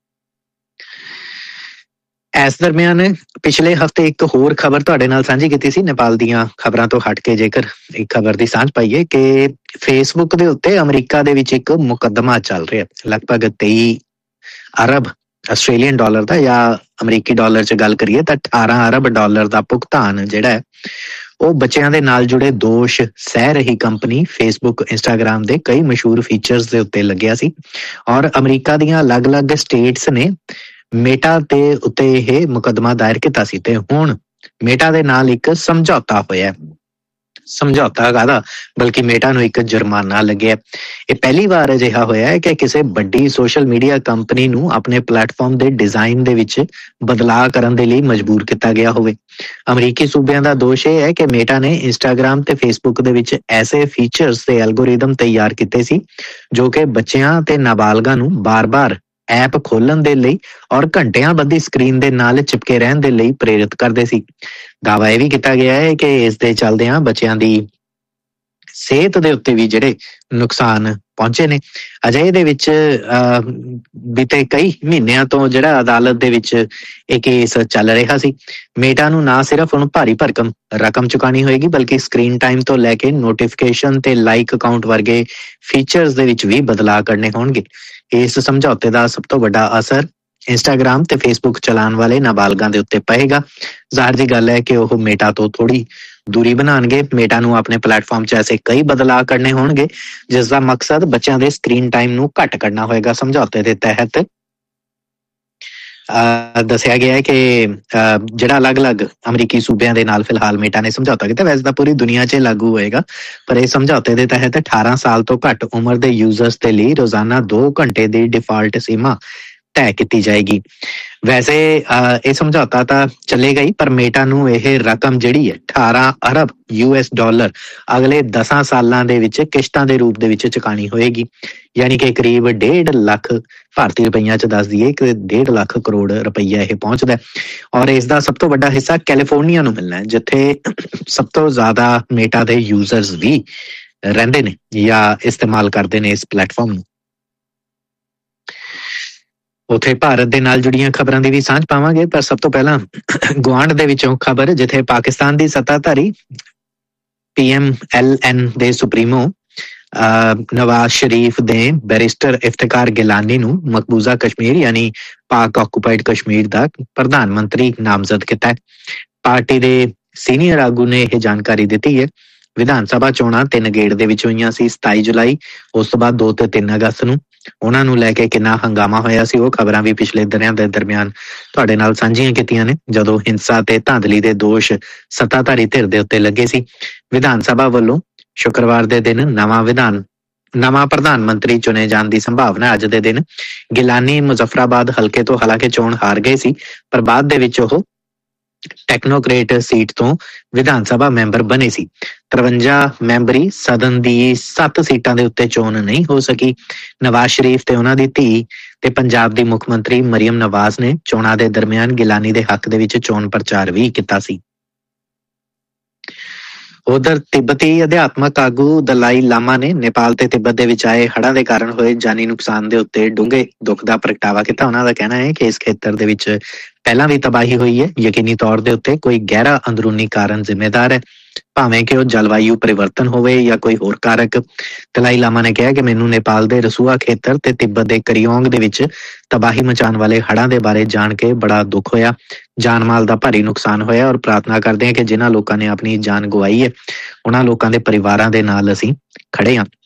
ਇਸ ਦਰਮਿਆਨ ਪਿਛਲੇ ਹਫ਼ਤੇ ਇੱਕ ਹੋਰ ਖਬਰ ਤੁਹਾਡੇ ਨਾਲ ਸਾਂਝੀ ਕੀਤੀ ਸੀ। ਨੇਪਾਲ ਦੀਆਂ ਖਬਰਾਂ ਤੋਂ ਹਟ ਕੇ ਜੇਕਰ ਇੱਕ ਖਬਰ ਦੀ ਸਾਂਝ ਪਾਈਏ ਕਿ ਫੇਸਬੁੱਕ ਦੇ ਉੱਤੇ ਅਮਰੀਕਾ ਦੇ ਵਿੱਚ ਇੱਕ ਮੁਕੱਦਮਾ ਚੱਲ ਰਿਹਾ, ਲਗਭਗ 23 ਅਰਬ ਆਸਟ੍ਰੇਲੀਅਨ ਡਾਲਰ ਦਾ, ਜਾਂ ਅਮਰੀਕੀ ਡਾਲਰ 'ਚ ਗੱਲ ਕਰੀਏ ਤਾਂ 18 ਅਰਬ ਡਾਲਰ ਦਾ ਭੁਗਤਾਨ ਜਿਹੜਾ ਹੈ ਉਹ ਬੱਚਿਆਂ ਦੇ ਨਾਲ ਜੁੜੇ ਦੋਸ਼ ਸਹਿ ਰਹੀ ਕੰਪਨੀ ਫੇਸਬੁੱਕ, ਇੰਸਟਾਗ੍ਰਾਮ ਦੇ ਕਈ ਮਸ਼ਹੂਰ ਫੀਚਰਸ ਦੇ ਉੱਤੇ ਲੱਗਿਆ ਸੀ। ਔਰ ਅਮਰੀਕਾ ਦੀਆਂ ਅਲੱਗ-ਅਲੱਗ ਸਟੇਟਸ ਨੇ ਮੇਟਾ ਦੇ ਉੱਤੇ ਇਹ ਮੁਕੱਦਮਾ ਦਾਇਰ ਕੀਤਾ ਸੀ ਤੇ ਹੁਣ ਮੇਟਾ ਦੇ ਨਾਲ ਇੱਕ ਸਮਝੌਤਾ ਹੋਇਆ। ਸਮਝੌਤਾ ਕਾਹਦਾ, ਬਲਕਿ ਮੇਟਾ ਨੂੰ ਇੱਕ ਜੁਰਮਾਨਾ ਲੱਗਿਆ। ਇਹ ਪਹਿਲੀ ਵਾਰ ਅਜਿਹਾ ਹੋਇਆ ਹੈ ਕਿ ਕਿਸੇ ਵੱਡੀ ਸੋਸ਼ਲ ਮੀਡੀਆ ਕੰਪਨੀ ਨੂੰ ਆਪਣੇ ਪਲੇਟਫਾਰਮ ਦੇ ਡਿਜ਼ਾਈਨ ਦੇ ਵਿੱਚ ਬਦਲਾਅ ਕਰਨ ਦੇ ਲਈ ਮਜਬੂਰ ਕੀਤਾ ਗਿਆ ਹੋਵੇ। ਅਮਰੀਕੀ ਸੂਬਿਆਂ ਦਾ ਦੋਸ਼ ਇਹ ਹੈ ਕਿ ਮੇਟਾ ਨੇ ਇੰਸਟਾਗ੍ਰਾਮ ਤੇ ਫੇਸਬੁੱਕ ਦੇ ਵਿੱਚ ਐਸੇ ਫੀਚਰਸ ਤੇ ਐਲਗੋਰਿਦਮ ਤਿਆਰ ਕੀਤੇ ਸੀ ਜੋ ਕਿ ਬੱਚਿਆਂ ਤੇ ਨਾਬਾਲਗਾਂ ਨੂੰ ਬਾਰ-ਬਾਰ ਐਪ ਖੋਲਣ ਦੇ ਲਈ ਔਰ ਘੰਟਿਆਂ ਬੱਧੀ ਸਕਰੀਨ ਦੇ ਨਾਲ ਚਿਪਕੇ ਰਹਿਣ ਦੇ ਲਈ ਪ੍ਰੇਰਿਤ ਕਰਦੇ ਸੀ। ਦਾਅਵਾ ਇਹ ਵੀ ਕੀਤਾ ਗਿਆ ਹੈ ਕਿ ਇਸ ਦੇ ਚੱਲਦਿਆਂ ਬੱਚਿਆਂ ਦੀ ਸਿਹਤ ਦੇ ਉੱਤੇ ਵੀ ਜਿਹੜੇ ਨੁਕਸਾਨ ਪਹੁੰਚੇ ਨੇ। ਅਜਿਹੇ ਦੇ ਵਿੱਚ ਬੀਤੇ ਕਈ ਮਹੀਨਿਆਂ ਤੋਂ ਜਿਹੜਾ ਅਦਾਲਤ ਦੇ ਵਿੱਚ ਇਹ ਕੇਸ ਚੱਲ ਰਿਹਾ ਸੀ। ਮੇਟਾ ਨੂੰ ਨਾ ਸਿਰਫ ਹੁਣ ਭਾਰੀ ਭਰਕਮ ਰਕਮ ਚੁਕਾਣੀ ਹੋਏਗੀ, ਬਲਕਿ ਸਕਰੀਨ ਟਾਈਮ ਤੋਂ ਲੈ ਕੇ ਨੋਟੀਫਿਕੇਸ਼ਨ ਤੇ ਲਾਈਕ ਅਕਾਊਂਟ ਵਰਗੇ ਫੀਚਰਸ ਦੇ ਵਿੱਚ ਵੀ ਬਦਲਾਅ ਕਰਨੇ ਹੋਣਗੇ। ਇਸ ਸਮਝੌਤੇ ਦਾ ਸਭ ਤੋਂ ਵੱਡਾ ਅਸਰ ਇੰਸਟਾਗ੍ਰਾਮ ਤੇ ਫੇਸਬੁੱਕ ਚਲਾਉਣ ਵਾਲੇ ਨਾਬਾਲਗਾਂ ਦੇ ਉੱਤੇ ਪਏਗਾ। ਜ਼ਾਹਰ ਜੀ ਗੱਲ ਹੈ ਕਿ ਉਹ ਮੇਟਾ ਤੋਂ ਥੋੜੀ ਦੂਰੀ ਬਣਾਉਣਗੇ। ਮੇਟਾ ਨੂੰ ਆਪਣੇ ਪਲੇਟਫਾਰਮ 'ਚ ਐਸੇ ਕਈ ਬਦਲਾਅ ਕਰਨੇ ਹੋਣਗੇ ਜਿਸ ਦਾ ਮਕਸਦ ਬੱਚਿਆਂ ਦੇ ਸਕਰੀਨ ਟਾਈਮ ਨੂੰ ਘੱਟ ਕਰਨਾ ਹੋਏਗਾ। ਸਮਝੌਤੇ ਦੇ ਤਹਿਤ ਦੱਸਿਆ ਗਿਆ ਹੈ ਕਿ ਜਿਹੜਾ ਅਲੱਗ-ਅਲੱਗ ਅਮਰੀਕੀ ਸੂਬਿਆਂ ਦੇ ਨਾਲ ਫਿਲਹਾਲ ਮੇਟਾ ਨੇ ਸਮਝੌਤਾ ਕੀਤਾ, ਵੈਸੇ ਤਾਂ ਪੂਰੀ ਦੁਨੀਆ 'ਚ ਲਾਗੂ ਹੋਏਗਾ, ਪਰ ਇਹ ਸਮਝੌਤੇ ਦੇ ਤਹਿਤ 18 ਸਾਲ ਤੋਂ ਘੱਟ ਉਮਰ ਦੇ ਯੂਜ਼ਰਸ ਦੇ ਲਈ ਰੋਜ਼ਾਨਾ 2 ਘੰਟੇ ਦੀ ਡਿਫਾਲਟ ਸੀਮਾ ਤੈਅ ਕੀਤੀ ਜਾਏਗੀ। ਵੈਸੇ ਇਹ ਸਮਝੌਤਾ ਤਾਂ ਚੱਲੇਗਾ ਹੀ, ਪਰ ਮੇਟਾ ਨੂੰ ਇਹ ਰਕਮ ਜਿਹੜੀ ਹੈ 18 ਅਰਬ US ਡਾਲਰ ਅਗਲੇ 10 ਸਾਲਾਂ ਦੇ ਵਿੱਚ ਕਿਸ਼ਤਾਂ ਦੇ ਰੂਪ ਦੇ ਵਿੱਚ ਚੁਕਾਣੀ ਹੋਏਗੀ। ਯਾਨੀ ਕਿ ਕਰੀਬ 1.5 ਲੱਖ ਭਾਰਤੀ ਰੁਪਈਆਂ 'ਚ ਦੱਸ ਦਈਏ ਕਿ 1.5 ਲੱਖ ਕਰੋੜ ਰੁਪਈਆ ਇਹ ਪਹੁੰਚਦਾ। ਔਰ ਇਸ ਦਾ ਸਭ ਤੋਂ ਵੱਡਾ ਹਿੱਸਾ ਕੈਲੀਫੋਰਨੀਆ ਨੂੰ ਮਿਲਣਾ ਹੈ, ਜਿੱਥੇ ਸਭ ਤੋਂ ਜ਼ਿਆਦਾ ਮੇਟਾ ਦੇ ਯੂਜ਼ਰਸ ਵੀ ਰਹਿੰਦੇ ਨੇ ਜਾਂ ਇਸਤੇਮਾਲ ਕਰਦੇ ਨੇ ਇਸ ਪਲੇਟਫਾਰਮ ਨੂੰ। ਉੱਥੇ ਭਾਰਤ ਦੇ ਨਾਲ ਜੁੜੀਆਂ ਖਬਰਾਂ ਦੀ ਵੀ ਸਾਂਝ ਪਾਵਾਂਗੇ, ਪਰ ਸਭ ਤੋਂ ਪਹਿਲਾਂ ਗੁਆਂਢ ਦੇ ਵਿੱਚੋਂ ਖਬਰ, ਜਿੱਥੇ ਪਾਕਿਸਤਾਨ ਦੀ ਸੱਤਾਧਾਰੀ PMLN ਦੇ ਸੁਪਰੀਮੋ ਨਵਾਜ਼ ਸ਼ਰੀਫ ਦੇ ਬੈਰਿਸਟਰ ਇਫਤਿਕਾਰ ਗਿਲਾਨੀ ਨੂੰ ਮਕਬੂਜ਼ਾ ਕਸ਼ਮੀਰ ਯਾਨੀ ਪਾਕ ਆਕੂਪਾਈਡ ਕਸ਼ਮੀਰ ਦਾ ਪ੍ਰਧਾਨ ਮੰਤਰੀ ਨਾਮਜ਼ਦ ਕੀਤਾ ਹੈ। ਪਾਰਟੀ ਦੇ ਸੀਨੀਅਰ ਆਗੂ ਨੇ ਇਹ ਜਾਣਕਾਰੀ ਦਿੱਤੀ ਹੈ। ਵਿਧਾਨ ਸਭਾ ਚੋਣਾਂ 3 ਗੇੜ ਦੇ ਵਿੱਚ ਹੋਈਆਂ ਸੀ, 27 ਜੁਲਾਈ, ਉਸ ਤੋਂ ਬਾਅਦ 2 ਤੇ 3 ਅਗਸਤ ਨੂੰ। ਉਹਨਾਂ ਨੂੰ ਲੈ ਕੇ ਕਿੰਨਾ ਹੰਗਾਮਾ ਹੋਇਆ ਸੀ ਉਹ ਖਬਰਾਂ ਵੀ ਪਿਛਲੇ ਦਿਨਾਂ ਦੇ ਦਰਮਿਆਨ ਤੁਹਾਡੇ ਨਾਲ ਸਾਂਝੀਆਂ ਕੀਤੀਆਂ ਨੇ, ਜਦੋਂ ਹਿੰਸਾ ਤੇ ਧਾਂਦਲੀ ਦੇ ਦੋਸ਼ ਸੱਤਾਧਾਰੀ ਧਿਰ ਦੇ ਉੱਤੇ ਲੱਗੇ ਸੀ। ਵਿਧਾਨ ਸਭਾ ਵੱਲੋਂ ਸ਼ੁੱਕਰਵਾਰ ਦੇ ਦਿਨ ਨਵਾਂ ਪ੍ਰਧਾਨ ਮੰਤਰੀ ਚੁਣੇ ਜਾਣ ਦੀ ਸੰਭਾਵਨਾ। ਅੱਜ ਦੇ ਦਿਨ ਗਿਲਾਨੀ ਮੁਜ਼ੱਫਰਾਬਾਦ ਹਲਕੇ ਤੋਂ ਹਾਲਾਂਕਿ ਚੋਣ ਹਾਰ ਗਏ ਸੀ, ਪਰ ਬਾਅਦ ਦੇ ਵਿੱਚ ਉਹ ਟੈਕਨੋਕ੍ਰੇਟ ਸੀਟ ਤੋਂ ਵਿਧਾਨ ਸਭਾ ਮੈਂਬਰ ਬਣੇ ਸੀ। 53 ਮੈਂਬਰੀ ਸਦਨ ਦੀ 7 ਸੀਟਾਂ ਦੇ ਉੱਤੇ ਚੋਣ ਨਹੀਂ ਹੋ ਸਕੀ। ਨਵਾਜ਼ ਸ਼ਰੀਫ ਤੇ ਉਹਨਾਂ ਦੀ ਧੀ ਤੇ ਪੰਜਾਬ ਦੀ ਮੁੱਖ ਮੰਤਰੀ ਮਰੀਮ ਨਵਾਜ਼ ਨੇ ਚੋਣਾਂ ਦੇ ਦਰਮਿਆਨ ਗਿਲਾਨੀ ਦੇ ਹੱਕ ਦੇ ਵਿੱਚ ਚੋਣ ਪ੍ਰਚਾਰ ਵੀ ਕੀਤਾ ਸੀ। ਉਧਰ ਤਿੱਬਤੀ ਅਧਿਆਤਮਕ ਆਗੂ ਦਲਾਈ ਲਾਮਾ ਨੇ ਨੇਪਾਲ ਤੇ ਤਿੱਬਤ ਦੇ ਵਿੱਚ ਆਏ ਹੜ੍ਹਾਂ ਦੇ ਕਾਰਨ ਹੋਏ ਜਾਨੀ ਨੁਕਸਾਨ ਦੇ ਉੱਤੇ ਡੂੰਘੇ ਦੁੱਖ ਦਾ ਪ੍ਰਗਟਾਵਾ ਕੀਤਾ। ਉਹਨਾਂ ਦਾ ਕਹਿਣਾ ਹੈ ਕਿ ਇਸ ਖੇਤਰ ਦੇ ਵਿੱਚ ਪਹਿਲਾਂ ਵੀ ਤਬਾਹੀ ਹੋਈ ਹੈ। ਯਕੀਨੀ ਤੌਰ ਦੇ ਉੱਤੇ ਕੋਈ ਗਹਿਰਾ ਅੰਦਰੂਨੀ ਕਾਰਨ ਜ਼ਿੰਮੇਦਾਰ ਹੈ, ਭਾਵੇਂ ਕਿ ਉਹ ਜਲਵਾਯੂ ਪਰਿਵਰਤਨ ਹੋਵੇ ਜਾਂ ਕੋਈ ਹੋਰ ਕਾਰਕ। ਦਲਾਈ ਲਾਮਾ ਨੇ ਕਿਹਾ ਕਿ ਮੈਨੂੰ ਨੇਪਾਲ ਦੇ ਰਸੂਆ ਖੇਤਰ ਤੇ ਤਿੱਬਤ ਦੇ ਕਰਿਓਂਗ ਦੇ ਵਿੱਚ ਤਬਾਹੀ ਮਚਾਉਣ ਵਾਲੇ ਹੜ੍ਹਾਂ ਦੇ ਬਾਰੇ ਜਾਣ ਕੇ ਬੜਾ ਦੁੱਖ ਹੋਇਆ। ਜਾਨ ਮਾਲ ਦਾ ਭਾਰੀ ਨੁਕਸਾਨ ਹੋਇਆ ਔਰ ਪ੍ਰਾਰਥਨਾ ਕਰਦੇ ਹਾਂ ਕਿ ਜਿਨ੍ਹਾਂ ਲੋਕਾਂ ਨੇ ਆਪਣੀ ਜਾਨ ਗਵਾਈ ਹੈ ਉਹਨਾਂ ਲੋਕਾਂ ਦੇ ਪਰਿਵਾਰਾਂ ਦੇ ਨਾਲ ਅਸੀਂ ਖੜੇ ਹਾਂ।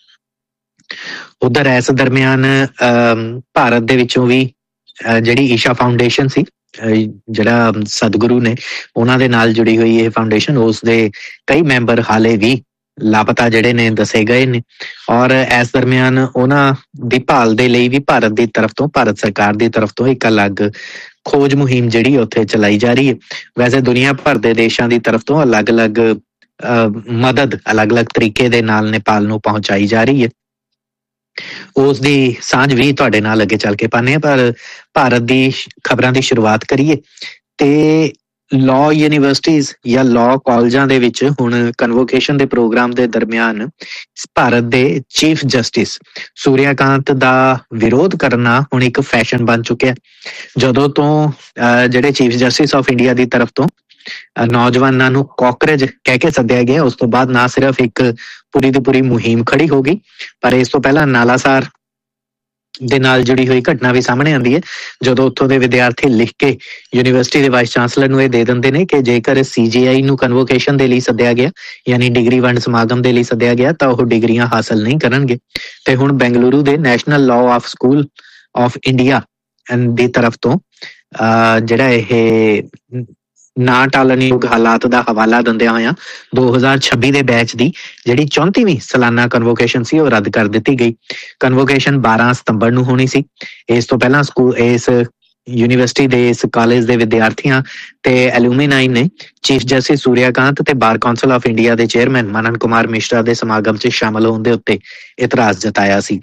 ਉਧਰ ਇਸ ਦਰਮਿਆਨ ਭਾਰਤ ਦੇ ਵਿੱਚੋਂ ਵੀ ਜਿਹੜੀ ਈਸ਼ਾ ਫਾਊਂਡੇਸ਼ਨ ਸੀ, ਜਿਹੜਾ ਸਤਿਗੁਰੂ ਨੇ ਉਹਨਾਂ ਦੇ ਨਾਲ ਜੁੜੀ ਹੋਈ ਇਹ ਫਾਊਂਡੇਸ਼ਨ, ਉਸ ਦੇ ਕਈ ਮੈਂਬਰ ਹਾਲੇ ਵੀ ਲਾਪਤਾ ਜਿਹੜੇ ਨੇ ਦੱਸੇ ਗਏ ਨੇ। ਔਰ ਇਸ ਦਰਮਿਆਨ ਉਹਨਾਂ ਦੀ ਭਾਲ ਦੇ ਲਈ ਵੀ ਭਾਰਤ ਦੀ ਤਰਫ ਤੋਂ, ਭਾਰਤ ਸਰਕਾਰ ਦੀ ਤਰਫ ਤੋਂ ਇੱਕ ਅਲੱਗ ਖੋਜ ਮੁਹਿੰਮ ਜਿਹੜੀ ਉੱਥੇ ਚਲਾਈ ਜਾ ਰਹੀ ਹੈ। ਵੈਸੇ ਦੁਨੀਆ ਭਰ ਦੇ ਦੇਸ਼ਾਂ ਦੀ ਤਰਫ ਤੋਂ ਅਲੱਗ-ਅਲੱਗ ਮਦਦ ਅਲੱਗ-ਅਲੱਗ ਤਰੀਕੇ ਦੇ ਨਾਲ ਨੇਪਾਲ ਨੂੰ ਪਹੁੰਚਾਈ ਜਾ ਰਹੀ ਹੈ। ਉਸ ਦੀ ਸਾਂਝ ਵੀ ਤੁਹਾਡੇ ਨਾਲ ਅੱਗੇ ਚੱਲ ਕੇ ਪਾਉਂਦੇ ਹਾਂ, ਪਰ ਭਾਰਤ ਦੀ ਖਬਰਾਂ ਦੀ ਸ਼ੁਰੂਆਤ ਕਰੀਏ ਤੇ ਲਾਅ ਯੂਨੀਵਰਸਿਟੀਜ਼ ਜਾਂ ਲਾਅ ਕਾਲਜਾਂ ਦੇ ਵਿੱਚ ਹੁਣ ਕਨਵੋਕੇਸ਼ਨ ਦੇ ਪ੍ਰੋਗਰਾਮ ਦੇ ਦਰਮਿਆਨ ਭਾਰਤ ਦੇ ਚੀਫ ਜਸਟਿਸ ਸੂਰਿਆਕਾਂਤ ਦਾ ਵਿਰੋਧ ਕਰਨਾ ਹੁਣ ਇੱਕ ਫੈਸ਼ਨ ਬਣ ਚੁੱਕਿਆ। ਜਦੋਂ ਤੋਂ ਜਿਹੜੇ ਚੀਫ ਜਸਟਿਸ ਆਫ ਇੰਡੀਆ ਦੀ ਤਰਫ ਤੋਂ ਨੌਜਵਾਨਾਂ ਨੂੰ ਕਾਕਰੇਜ ਕਹਿ ਕੇ ਸੱਦਿਆ ਗਿਆ, ਉਸ ਤੋਂ ਬਾਅਦ ਨਾ ਸਿਰਫ ਇੱਕ ਪੂਰੀ ਦੀ ਪੂਰੀ ਮੁਹਿੰਮ ਖੜੀ ਹੋ ਗਈ, ਪਰ ਇਸ ਤੋਂ ਪਹਿਲਾਂ ਨਾਲਾਸਾਰ ਦੇ ਨਾਲ ਜੁੜੀ ਹੋਈ ਘਟਨਾ ਵੀ ਸਾਹਮਣੇ ਆਉਂਦੀ ਹੈ। ਜਦੋਂ ਉੱਥੋਂ ਦੇ ਵਿਦਿਆਰਥੀ ਲਿਖ ਕੇ ਯੂਨੀਵਰਸਿਟੀ ਦੇ ਵਾਈਸ ਚਾਂਸਲਰ ਨੂੰ ਇਹ ਦੇ ਦਿੰਦੇ ਨੇ ਕਿ ਜੇਕਰ CJI ਨੂੰ ਕਨਵੋਕੇਸ਼ਨ ਦੇ ਲਈ ਸੱਦਿਆ ਗਿਆ, ਯਾਨੀ ਡਿਗਰੀ ਵੰਡ ਸਮਾਗਮ ਦੇ ਲਈ ਸੱਦਿਆ ਗਿਆ, ਤਾਂ ਉਹ ਡਿਗਰੀਆਂ ਹਾਸਲ ਨਹੀਂ ਕਰਨਗੇ। ਤੇ ਹੁਣ ਬੈਂਗਲੁਰੂ ਦੇ national law of school of India ਦੀ ਤਰਫ ਤੋਂ ਜਿਹੜਾ ਇਹ ਨਾ ਟਾਲਣਯੋਗ ਹਾਲਾਤ ਦਾ ਹਵਾਲਾ ਦਿੰਦਿਆਂ ਹੋਇਆਂ 2026 ਦੇ ਬੈਚ ਦੀ ਜਿਹੜੀ 34ਵੀਂ ਸਾਲਾਨਾ ਕਨਵੋਕੇਸ਼ਨ ਸੀ ਉਹ ਰੱਦ ਕਰ ਦਿੱਤੀ ਗਈ। ਕਨਵੋਕੇਸ਼ਨ 12 ਸਤੰਬਰ ਨੂੰ ਹੋਣੀ ਸੀ। ਇਸ ਤੋਂ ਪਹਿਲਾਂ ਇਸ ਯੂਨੀਵਰਸਿਟੀ ਦੇ ਇਸ ਕਾਲਜ ਦੇ ਵਿਦਿਆਰਥੀਆਂ ਤੇ ਐਲੂਮੀਨਾਈ ਨੇ ਚੀਫ ਜਸਟਿਸ ਸੂਰਿਆਕਾਂਤ ਤੇ ਬਾਰ ਕੌਂਸਲ ਆਫ ਇੰਡੀਆ ਦੇ ਚੇਅਰਮੈਨ ਮਨਨ ਕੁਮਾਰ ਮਿਸ਼ਰਾ ਦੇ ਸਮਾਗਮ 'ਚ ਸ਼ਾਮਲ ਹੋਣ ਦੇ ਉੱਤੇ ਇਤਰਾਜ਼ ਜਤਾਇਆ ਸੀ।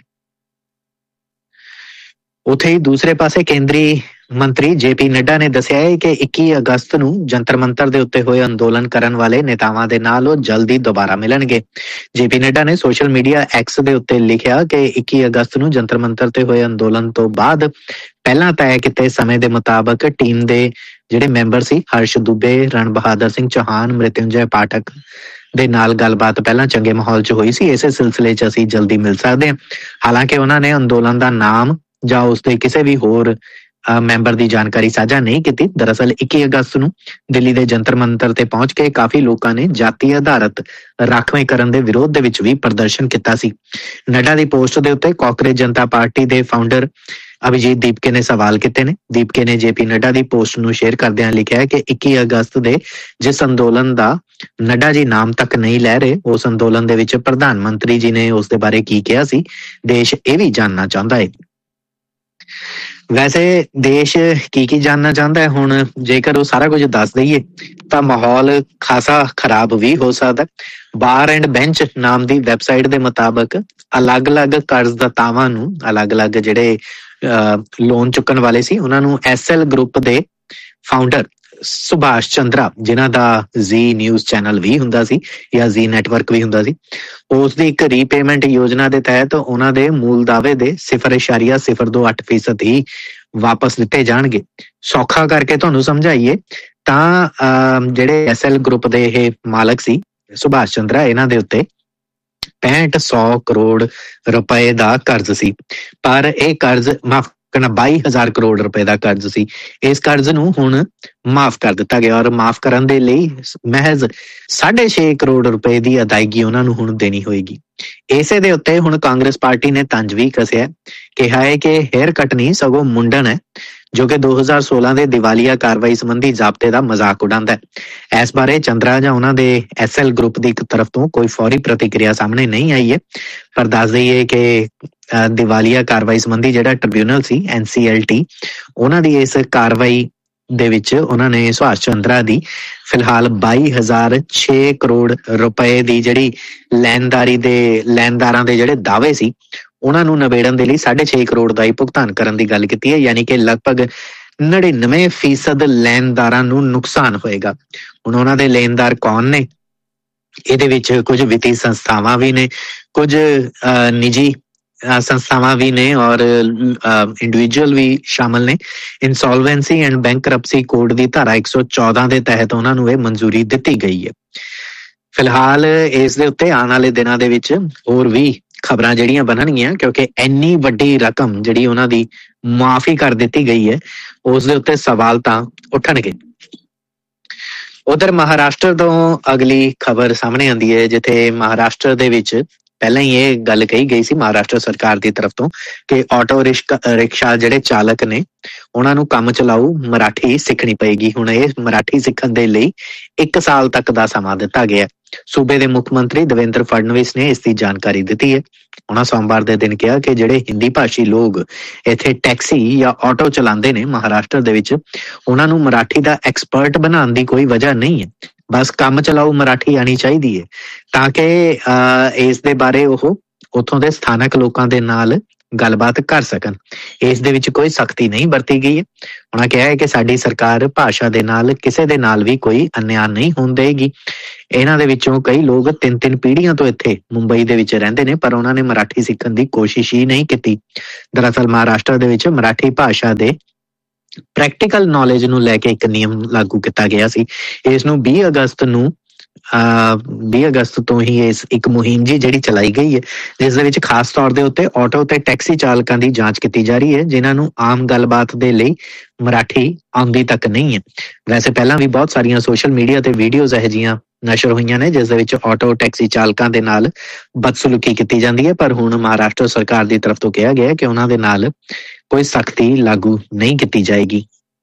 ਉੱਥੇ ਹੀ ਦੂਸਰੇ ਪਾਸੇ ਕੇਂਦਰੀ ਮੰਤਰੀ JP ਨੱਡਾ ਨੇ ਦੱਸਿਆ ਹੈ ਕਿ 21 ਅਗਸਤ ਨੂੰ ਜੰਤਰ ਮੰਤਰ ਦੇ ਉੱਤੇ ਹੋਏ ਅੰਦੋਲਨ ਕਰਨ ਵਾਲੇ ਨੇਤਾਵਾਂ ਦੇ ਨਾਲ ਉਹ ਜਲਦੀ ਦੁਬਾਰਾ ਮਿਲਣਗੇ। JP ਨੱਡਾ ਨੇ ਸੋਸ਼ਲ ਮੀਡੀਆ X ਦੇ ਉੱਤੇ ਲਿਖਿਆ ਕਿ 21 ਅਗਸਤ ਨੂੰ ਜੰਤਰ ਮੰਤਰ ਤੇ ਹੋਏ ਅੰਦੋਲਨ ਤੋਂ ਬਾਅਦ ਪਹਿਲਾਂ ਤੈਅ ਕੀਤੇ ਸਮੇਂ ਦੇ ਮੁਤਾਬਕ ਟੀਮ ਦੇ ਜਿਹੜੇ ਮੈਂਬਰ ਸੀ ਹਰਸ਼ ਦੁਬੇ, ਰਣ ਬਹਾਦਰ ਸਿੰਘ ਚੌਹਾਨ, ਮ੍ਰਿਤਿੰਜੈ ਪਾਠਕ ਦੇ ਨਾਲ ਗੱਲਬਾਤ ਪਹਿਲਾਂ ਚੰਗੇ ਮਾਹੌਲ 'ਚ ਹੋਈ ਸੀ। ਇਸੇ ਸਿਲਸਿਲੇ 'ਚ ਅਸੀਂ ਜਲਦੀ ਮਿਲ ਸਕਦੇ ਹਾਂ। ਹਾਲਾਂਕਿ ਉਹਨਾਂ ਨੇ ਅੰਦੋਲਨ ਦਾ ਨਾਮ ਜਾਂ ਉਸਦੇ ਕਿਸੇ ਵੀ ਹੋਰ ਮੈਂਬਰ ਦੀ ਜਾਣਕਾਰੀ ਸਾਂਝਾ ਨਹੀਂ ਕੀਤੀ। ਦਰਅਸਲ 21 ਅਗਸਤ ਨੂੰ ਦਿੱਲੀ ਦੇ ਜੰਤਰ ਮੰਤਰ ਤੇ ਪਹੁੰਚ ਕੇ ਕਾਫੀ ਲੋਕਾਂ ਨੇ ਜਾਤੀ ਆਧਾਰਿਤ ਰਾਖਵੇਂਕਰਨ ਦੇ ਵਿਰੋਧ ਦੇ ਵਿੱਚ ਵੀ ਪ੍ਰਦਰਸ਼ਨ ਕੀਤਾ ਸੀ। ਨੱਡਾ ਦੀ ਪੋਸਟ ਦੇ ਉੱਤੇ ਕਾਂਗਰਸ ਜਨਤਾ ਪਾਰਟੀ ਦੇ ਫਾਊਂਡਰ ਅਭਿਜੀਤ ਦੀਪਕੇ ਨੇ ਸਵਾਲ ਕੀਤੇ ਨੇ। ਦੀਪਕੇ ਨੇ JP ਨੱਡਾ ਦੀ ਪੋਸਟ ਨੂੰ ਸ਼ੇਅਰ ਕਰਦਿਆਂ ਲਿਖਿਆ ਹੈ ਕਿ 21 ਅਗਸਤ ਦੇ ਜਿਸ ਅੰਦੋਲਨ ਦਾ ਨੱਡਾ ਜੀ ਨਾਮ ਤੱਕ ਨਹੀਂ ਲੈ ਰਹੇ, ਉਸ ਅੰਦੋਲਨ ਦੇ ਵਿੱਚ ਪ੍ਰਧਾਨ ਮੰਤਰੀ ਜੀ ਨੇ ਉਸ ਦੇ ਬਾਰੇ ਕੀ ਕਿਹਾ ਸੀ, ਦੇਸ਼ ਇਹ ਵੀ ਜਾਣਨਾ ਚਾਹੁੰਦਾ ਹੈ। ਵੈਸੇ ਦੇਸ਼ ਕੀ ਜਾਣਨਾ ਚਾਹੁੰਦਾ ਹੈ, ਹੁਣ ਜੇਕਰ ਉਹ ਸਾਰਾ ਕੁਝ ਦੱਸ ਦਈਏ ਤਾਂ ਮਾਹੌਲ ਖਾਸਾ ਖਰਾਬ ਵੀ ਹੋ ਸਕਦਾ। ਬਾਰ ਐਂਡ ਬੈਂਚ ਨਾਮ ਦੀ ਵੈਬਸਾਈਟ ਦੇ ਮੁਤਾਬਕ ਅਲੱਗ-ਅਲੱਗ ਕਰਜ਼ਦਾਤਾਵਾਂ ਨੂੰ, ਅਲੱਗ-ਅਲੱਗ ਜਿਹੜੇ ਲੋਨ ਚੁੱਕਣ ਵਾਲੇ ਸੀ ਉਹਨਾਂ ਨੂੰ SL ਗਰੁੱਪ ਦੇ ਫਾਊਂਡਰ ਸੁਭਾਸ਼ ਚੰਦਰਾ, ਜਿਨ੍ਹਾਂ ਦਾ Z ਨਿਊਜ਼ ਚੈਨਲ ਵੀ ਹੁੰਦਾ ਸੀ ਜਾਂ Z ਨੈਟਵਰਕ ਵੀ ਹੁੰਦਾ ਸੀ, ਉਸ ਦੀ ਇੱਕ ਰੀਪੇਮੈਂਟ ਯੋਜਨਾ ਦੇ ਤਹਿਤ ਉਹਨਾਂ ਦੇ ਮੂਲ ਦਾਅਵੇ ਦੇ 0.028% ਹੀ ਵਾਪਸ ਦਿੱਤੇ ਜਾਣਗੇ। ਸੌਖਾ ਕਰਕੇ ਤੁਹਾਨੂੰ ਸਮਝਾਈਏ ਤਾਂ ਜਿਹੜੇ SL ਗਰੁੱਪ ਦੇ ਇਹ ਮਾਲਕ ਸੀ ਸੁਭਾਸ਼ ਚੰਦਰਾ, ਇਹਨਾਂ ਦੇ ਉੱਤੇ 6500 ਕਰੋੜ ਰੁਪਏ ਦਾ ਕਰਜ਼ ਸੀ, ਪਰ ਇਹ ਕਰਜ਼ 22,000 ਕਰੋੜ ਰੁਪਏ ਦਾ ਕਰਜ਼ ਸੀ। ਇਸ ਕਰਜ਼ ਨੂੰ ਹੁਣ ਮਾਫ ਕਰ ਦਿੱਤਾ ਗਿਆ ਔਰ ਮਾਫ ਕਰਨ ਦੇ ਲਈ ਮਹਿਜ਼ 6.5 ਕਰੋੜ ਰੁਪਏ ਦੀ ਅਦਾਇਗੀ ਉਹਨਾਂ ਨੂੰ ਹੁਣ ਦੇਣੀ ਹੋਏਗੀ। ਇਸੇ ਦੇ ਉੱਤੇ ਹੁਣ ਕਾਂਗਰਸ ਪਾਰਟੀ ਨੇ ਤੰਜ ਵੀ ਕੱਸਿਆ, ਕਿਹਾ ਹੈ ਕਿ ਹੇਅਰ ਕੱਟ ਨਹੀਂ ਸਗੋਂ ਮੁੰਡਨ ਹੈ, ਜੋ ਕਿ 2016 ਦੇ ਦੀਵਾਲੀਆ ਕਾਰਵਾਈ ਸੰਬੰਧੀ ਜ਼ਾਬਤੇ ਦਾ ਮਜ਼ਾਕ ਉਡਾਉਂਦਾ ਹੈ। ਇਸ ਬਾਰੇ ਚੰਦਰਾ ਜਾਂ ਉਹਨਾਂ ਦੇ SL ਗਰੁੱਪ ਦੀ ਇੱਕ ਤਰਫ ਤੋਂ ਕੋਈ ਫੌਰੀ ਪ੍ਰਤੀਕਿਰਿਆ ਸਾਹਮਣੇ ਨਹੀਂ ਆਈ ਹੈ, ਪਰ ਦੱਸ ਦਈਏ ਕਿ ਦੀਵਾਲੀਆ ਕਾਰਵਾਈ ਸੰਬੰਧੀ ਜਿਹੜਾ ਟ੍ਰਿਬਿਊਨਲ ਸੀ NCLT, ਉਹਨਾਂ ਦੀ ਇਸ ਕਾਰਵਾਈ ਦੇ ਵਿੱਚ ਉਹਨਾਂ ਨੇ ਸੁਭਾਸ਼ ਚੰਦਰਾ ਦੀ ਫਿਲਹਾਲ 22,006 ਕਰੋੜ ਰੁਪਏ ਦੀ ਜਿਹੜੀ ਲੈਣਦਾਰਾਂ ਦੇ ਜਿਹੜੇ ਦਾਅਵੇ ਸੀ ਉਹਨਾਂ ਨੂੰ ਨਿਬੇੜਨ ਦੇ ਲਈ 6.5 ਕਰੋੜ ਦਾ ਹੀ ਭੁਗਤਾਨ ਕਰਨ ਦੀ ਗੱਲ ਕੀਤੀ ਹੈ। ਯਾਨੀ ਕਿ ਲਗਭਗ 99% ਲੈਣਦਾਰਾਂ ਨੂੰ ਨੁਕਸਾਨ ਹੋਏਗਾ। ਹੁਣ ਉਹਨਾਂ ਦੇ ਲੈਣਦਾਰ ਕੌਣ ਨੇ? ਇਹਦੇ ਵਿੱਚ ਕੁਝ ਵਿੱਤੀ ਸੰਸਥਾਵਾਂ ਵੀ ਨੇ, ਕੁਝ ਨਿੱਜੀ ਸੰਸਥਾਵਾਂ ਵੀ ਨੇ ਔਰ ਇੰਡੀਵਿਜੂਅਲ ਵੀ ਸ਼ਾਮਲ ਨੇ। ਇੰਸੋਲਵੈਂਸੀ ਐਂਡ ਬੈਂਕਰਪਸੀ ਕੋਡ ਦੀ ਧਾਰਾ 114 ਦੇ ਤਹਿਤ ਉਹਨਾਂ ਨੂੰ ਇਹ ਮਨਜ਼ੂਰੀ ਦਿੱਤੀ ਗਈ ਹੈ। ਫਿਲਹਾਲ ਇਸ ਦੇ ਉੱਤੇ ਆਉਣ ਵਾਲੇ ਦਿਨਾਂ ਦੇ ਵਿੱਚ ਹੋਰ ਵੀ ਖਬਰਾਂ ਜਿਹੜੀਆਂ ਬਣਨਗੀਆਂ, ਕਿਉਂਕਿ ਇੰਨੀ ਵੱਡੀ ਰਕਮ ਜਿਹੜੀ ਉਹਨਾਂ ਦੀ ਮਾਫੀ ਕਰ ਦਿੱਤੀ ਗਈ ਹੈ, ਉਸ ਦੇ ਉੱਤੇ ਸਵਾਲ ਤਾਂ ਉੱਠਣਗੇ। ਉਧਰ ਮਹਾਰਾਸ਼ਟਰ ਤੋਂ ਅਗਲੀ ਖਬਰ ਸਾਹਮਣੇ ਆਉਂਦੀ ਹੈ, ਜਿੱਥੇ ਮਹਾਰਾਸ਼ਟਰ ਦੇ ਵਿੱਚ ਪਹਿਲਾਂ ਹੀ ਇਹ ਗੱਲ ਕਹੀ ਗਈ ਸੀ ਮਹਾਰਾਸ਼ਟਰ ਸਰਕਾਰ ਦੀ ਤਰਫ ਤੋਂ ਕਿ ਆਟੋ ਰਿਕਸ਼ਾ ਜਿਹੜੇ ਚਾਲਕ ਨੇ ਉਹਨਾਂ ਨੂੰ ਕੰਮ ਚਲਾਊ ਮਰਾਠੀ ਸਿੱਖਣੀ ਪਏਗੀ। ਹੁਣ ਇਹ ਮਰਾਠੀ ਸਿੱਖਣ ਦੇ ਲਈ 1 ਸਾਲ ਤੱਕ ਦਾ ਸਮਾਂ ਦਿੱਤਾ ਗਿਆ। ਸੂਬੇ ਦੇ ਮੁੱਖ ਮੰਤਰੀ ਦੇਵੇਂਦਰ ਫਡਨਵੀਸ ਨੇ ਇਸ ਦੀ ਜਾਣਕਾਰੀ ਦਿੱਤੀ ਹੈ। ਉਹਨਾਂ ਸੋਮਵਾਰ ਦੇ ਦਿਨ ਕਿਹਾ ਕਿ ਜਿਹੜੇ ਹਿੰਦੀ ਭਾਸ਼ੀ ਲੋਕ ਇੱਥੇ ਟੈਕਸੀ ਜਾਂ ਆਟੋ ਚਲਾਉਂਦੇ ਨੇ ਮਹਾਰਾਸ਼ਟਰ ਦੇ ਵਿੱਚ, ਉਹਨਾਂ ਨੂੰ ਮਰਾਠੀ ਦਾ ਐਕਸਪਰਟ ਬਣਾਉਣ ਦੀ ਕੋਈ ਵਜ੍ਹਾ ਨਹੀਂ ਹੈ। ਬਸ ਕੰਮ ਚਲਾਊ ਮਰਾਠੀ ਆਣੀ ਚਾਹੀਦੀ ਹੈ ਤਾਂ ਕਿ ਇਸ ਦੇ ਬਾਰੇ ਉਹ ਉੱਥੋਂ ਦੇ ਸਥਾਨਕ ਲੋਕਾਂ ਦੇ ਨਾਲ ਗੱਲਬਾਤ ਕਰ ਸਕਣ। ਇਸ ਦੇ ਵਿੱਚ ਕੋਈ ਸਖਤੀ ਨਹੀਂ ਵਰਤੀ ਗਈ ਹੈ। ਉਹਨਾਂ ਕਿਹਾ ਹੈ ਕਿ ਸਾਡੀ ਸਰਕਾਰ ਭਾਸ਼ਾ ਦੇ ਨਾਲ ਕਿਸੇ ਦੇ ਨਾਲ ਵੀ ਕੋਈ ਅਨਿਆਂ ਨਹੀਂ ਹੋਣ ਦੇਗੀ। ਇਹਨਾਂ ਦੇ ਵਿੱਚੋਂ ਕਈ ਲੋਕ 3-3 ਪੀੜ੍ਹੀਆਂ ਤੋਂ ਇੱਥੇ ਮੁੰਬਈ ਦੇ ਵਿੱਚ ਰਹਿੰਦੇ ਨੇ, ਪਰ ਉਹਨਾਂ ਨੇ ਮਰਾਠੀ ਸਿੱਖਣ ਦੀ ਕੋਸ਼ਿਸ਼ ਹੀ ਨਹੀਂ ਕੀਤੀ। ਦਰਅਸਲ ਮਹਾਰਾਸ਼ਟਰ ਦੇ ਵਿੱਚ ਮਰਾਠੀ ਭਾਸ਼ਾ ਦੇ ਪ੍ਰੈਕਟੀਕਲ ਨੌਲੇਜ ਨੂੰ ਲੈ ਕੇ ਇੱਕ ਨਿਯਮ ਲਾਗੂ ਕੀਤਾ ਗਿਆ ਸੀ। ਇਸ ਨੂੰ 20 ਅਗਸਤ ਤੋਂ ਹੀ ਇਸ ਇੱਕ ਮੁਹਿੰਮ ਜਿਹੜੀ ਚਲਾਈ ਗਈ ਹੈ, ਜਿਸ ਦੇ ਵਿੱਚ ਖਾਸ ਤੌਰ ਦੇ ਉੱਤੇ ਆਟੋ ਤੇ ਟੈਕਸੀ ਚਾਲਕਾਂ ਦੀ ਜਾਂਚ ਕੀਤੀ ਜਾ ਰਹੀ ਹੈ, ਜਿਨ੍ਹਾਂ ਨੂੰ ਆਮ ਗੱਲਬਾਤ ਦੇ ਲਈ ਮਰਾਠੀ ਆਉਂਦੀ ਤੱਕ ਨਹੀਂ ਹੈ। ਵੈਸੇ ਪਹਿਲਾਂ ਵੀ ਬਹੁਤ ਸਾਰੀਆਂ ਸੋਸ਼ਲ ਮੀਡੀਆ ਤੇ ਵੀਡੀਓਜ਼ ਇਹੋ ਜਿਹੀਆਂ ਨਸ਼ਰ ਹੋਈਆਂ ਨੇ ਜਿਸ ਦੇ ਵਿੱਚ ਆਟੋ ਟੈਕਸੀ ਚਾਲਕਾਂ ਦੇ ਨਾਲ ਬਦਸਲੂਕੀ ਕੀਤੀ ਜਾਂਦੀ ਹੈ, ਪਰ ਹੁਣ ਮਹਾਰਾਸ਼ਟਰ ਸਰਕਾਰ ਦੀ ਤਰਫ ਤੋਂ ਕਿਹਾ ਗਿਆ ਕਿ ਉਹਨਾਂ ਦੇ ਨਾਲ ਕੋਈ ਸਖਤੀ ਲਾਗੂ ਨਹੀਂ ਕੀਤੀ ਜਾਏਗੀ।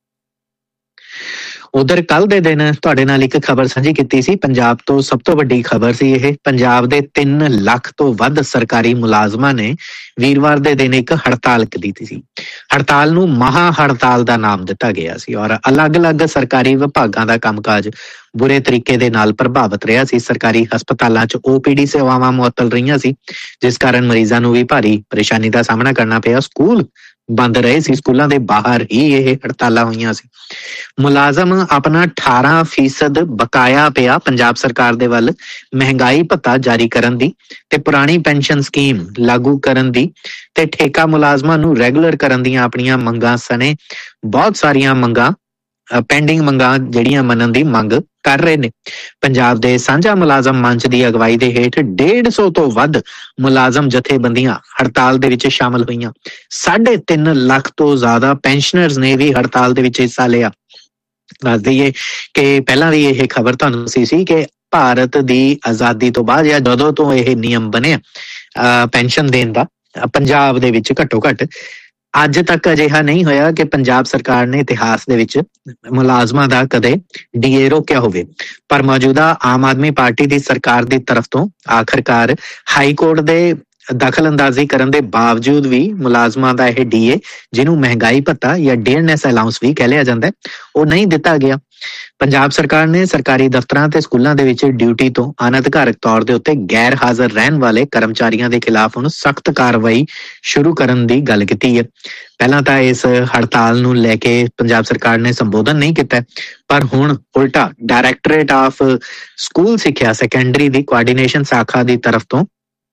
ਉਧਰ ਕੱਲ ਦੇ ਦਿਨ ਤੁਹਾਡੇ ਨਾਲ ਇੱਕ ਖਬਰ ਸਾਂਝੀ ਕੀਤੀ ਸੀ। ਪੰਜਾਬ ਤੋਂ ਸਭ ਤੋਂ ਵੱਡੀ ਖਬਰ ਸੀ ਇਹ। ਪੰਜਾਬ ਦੇ 3 ਲੱਖ ਤੋਂ ਵੱਧ ਸਰਕਾਰੀ ਮੁਲਾਜ਼ਮਾਂ ਨੇ ਵੀਰਵਾਰ ਦੇ ਦਿਨ ਇੱਕ ਹੜਤਾਲ ਕੀਤੀ ਸੀ। ਹੜਤਾਲ ਨੂੰ ਮਹਾ ਹੜਤਾਲ ਦਾ ਨਾਮ ਦਿੱਤਾ ਗਿਆ ਸੀ ਔਰ ਅਲੱਗ-ਅਲੱਗ ਸਰਕਾਰੀ ਵਿਭਾਗਾਂ ਦਾ ਕੰਮਕਾਜ ਬੁਰੇ ਤਰੀਕੇ ਦੇ ਨਾਲ ਪ੍ਰਭਾਵਿਤ ਰਿਹਾ ਸੀ। ਸਰਕਾਰੀ ਹਸਪਤਾਲਾਂ 'ਚ OPD ਸੇਵਾਵਾਂ ਮੁਅੱਤਲ ਰਹੀਆਂ ਸੀ, ਜਿਸ ਕਾਰਨ ਮਰੀਜ਼ਾਂ ਨੂੰ ਵੀ ਭਾਰੀ ਪਰੇਸ਼ਾਨੀ ਦਾ ਸਾਹਮਣਾ ਕਰਨਾ ਪਿਆ। ਸਕੂਲ ਬੰਦ ਰਹੇ ਸੀ, ਸਕੂਲਾਂ ਦੇ ਬਾਹਰ ਹੀ ਇਹ ਹੜਤਾਲਾਂ ਹੋਈਆਂ ਸੀ। ਮੁਲਾਜ਼ਮ ਆਪਣਾ 18% ਬਕਾਇਆ ਪਿਆ ਪੰਜਾਬ ਸਰਕਾਰ ਦੇ ਵੱਲ ਮਹਿੰਗਾਈ ਭੱਤਾ ਜਾਰੀ ਕਰਨ ਦੀ ਤੇ ਪੁਰਾਣੀ ਪੈਨਸ਼ਨ ਸਕੀਮ ਲਾਗੂ ਕਰਨ ਦੀ ਤੇ ਠੇਕਾ ਮੁਲਾਜ਼ਮਾਂ ਨੂੰ ਰੈਗੂਲਰ ਕਰਨ ਦੀਆਂ ਆਪਣੀਆਂ ਮੰਗਾਂ ਸਣੇ ਬਹੁਤ ਸਾਰੀਆਂ ਮੰਗਾਂ ਪੈਂਡਿੰਗ ਮੰਗਾਂ ਜਿਹੜੀਆਂ ਮੰਨਣ ਦੀ ਮੰਗ ਕਰ ਰਹੇ ਨੇ। ਪੰਜਾਬ ਦੇ ਸਾਂਝਾ ਮੁਲਾਜ਼ਮ ਮੰਚ ਦੀ ਅਗਵਾਈ ਦੇ ਹੇਠ 150 ਤੋਂ ਵੱਧ ਮੁਲਾਜ਼ਮ ਜਥੇਬੰਦੀਆਂ ਹੜਤਾਲ ਦੇ ਵਿੱਚ ਸ਼ਾਮਲ ਹੋਈਆਂ। 3.5 ਲੱਖ ਤੋਂ ਜ਼ਿਆਦਾ ਪੈਨਸ਼ਨਰਜ਼ ਨੇ ਵੀ ਹੜਤਾਲ ਦੇ ਵਿੱਚ ਹਿੱਸਾ ਲਿਆ। ਦੱਸ ਦਈਏ ਕਿ ਪਹਿਲਾਂ ਵੀ ਇਹ ਖਬਰ ਤੁਹਾਨੂੰ ਸੀ ਕਿ ਭਾਰਤ ਦੀ ਆਜ਼ਾਦੀ ਤੋਂ ਬਾਅਦ ਜਾਂ ਜਦੋਂ ਤੋਂ ਇਹ ਨਿਯਮ ਬਣਿਆ ਪੈਨਸ਼ਨ ਦੇਣ ਦਾ ਪੰਜਾਬ ਦੇ ਵਿੱਚ ਘੱਟੋ ਘੱਟ ਅੱਜ ਤੱਕ ਅਜਿਹਾ ਨਹੀਂ ਹੋਇਆ ਕਿ ਪੰਜਾਬ ਸਰਕਾਰ ਨੇ ਇਤਿਹਾਸ ਦੇ ਵਿੱਚ ਮੁਲਾਜ਼ਮਾਂ ਦਾ ਕਦੇ DA ਰੋਕਿਆ ਹੋਵੇ। ਪਰ ਮੌਜੂਦਾ ਆਮ ਆਦਮੀ ਪਾਰਟੀ ਦੀ ਸਰਕਾਰ ਦੀ ਤਰਫ ਤੋਂ ਆਖਰਕਾਰ ਹਾਈ ਕੋਰਟ ਦੇ ਦਖਲ ਅੰਦਾਜ਼ੀ ਕਰਨ ਦੇ ਬਾਵਜੂਦ ਵੀ ਮੁਲਾਜ਼ਮਾਂ ਦਾ ਇਹ DA, ਜਿਹਨੂੰ ਮਹਿੰਗਾਈ ਭੱਤਾ ਜਾਂ ਡੇਅਰਨੈਸ ਅਲਾਊਂਸ ਵੀ ਕਹਿ ਲਿਆ ਜਾਂਦਾ, ਉਹ ਨਹੀਂ ਦਿੱਤਾ ਗਿਆ। ਪੰਜਾਬ ਸਰਕਾਰ ਨੇ ਸਰਕਾਰੀ ਦਫ਼ਤਰਾਂ ਤੇ ਸਕੂਲਾਂ ਦੇ ਵਿੱਚ ਡਿਊਟੀ ਤੋਂ ਅਨਅਧਿਕਾਰਤ ਤੌਰ ਦੇ ਉੱਤੇ ਗੈਰ ਹਾਜ਼ਰ ਰਹਿਣ ਵਾਲੇ ਕਰਮਚਾਰੀਆਂ ਦੇ ਖਿਲਾਫ ਹੁਣ ਸਖਤ ਕਾਰਵਾਈ ਸ਼ੁਰੂ ਕਰਨ ਦੀ ਗੱਲ ਕੀਤੀ ਹੈ। ਪਹਿਲਾਂ ਤਾਂ ਇਸ ਹੜਤਾਲ ਨੂੰ ਲੈ ਕੇ ਪੰਜਾਬ ਸਰਕਾਰ ਨੇ ਸੰਬੋਧਨ ਨਹੀਂ ਕੀਤਾ, ਪਰ ਹੁਣ ਉਲਟਾ ਡਾਇਰੈਕਟੋਰੇਟ ਆਫ ਸਕੂਲ ਸਿੱਖਿਆ ਸੈਕੰਡਰੀ ਦੀ ਕੋਆਰਡੀਨੇਸ਼ਨ ਸ਼ਾਖਾ ਦੀ ਤਰਫ ਤੋਂ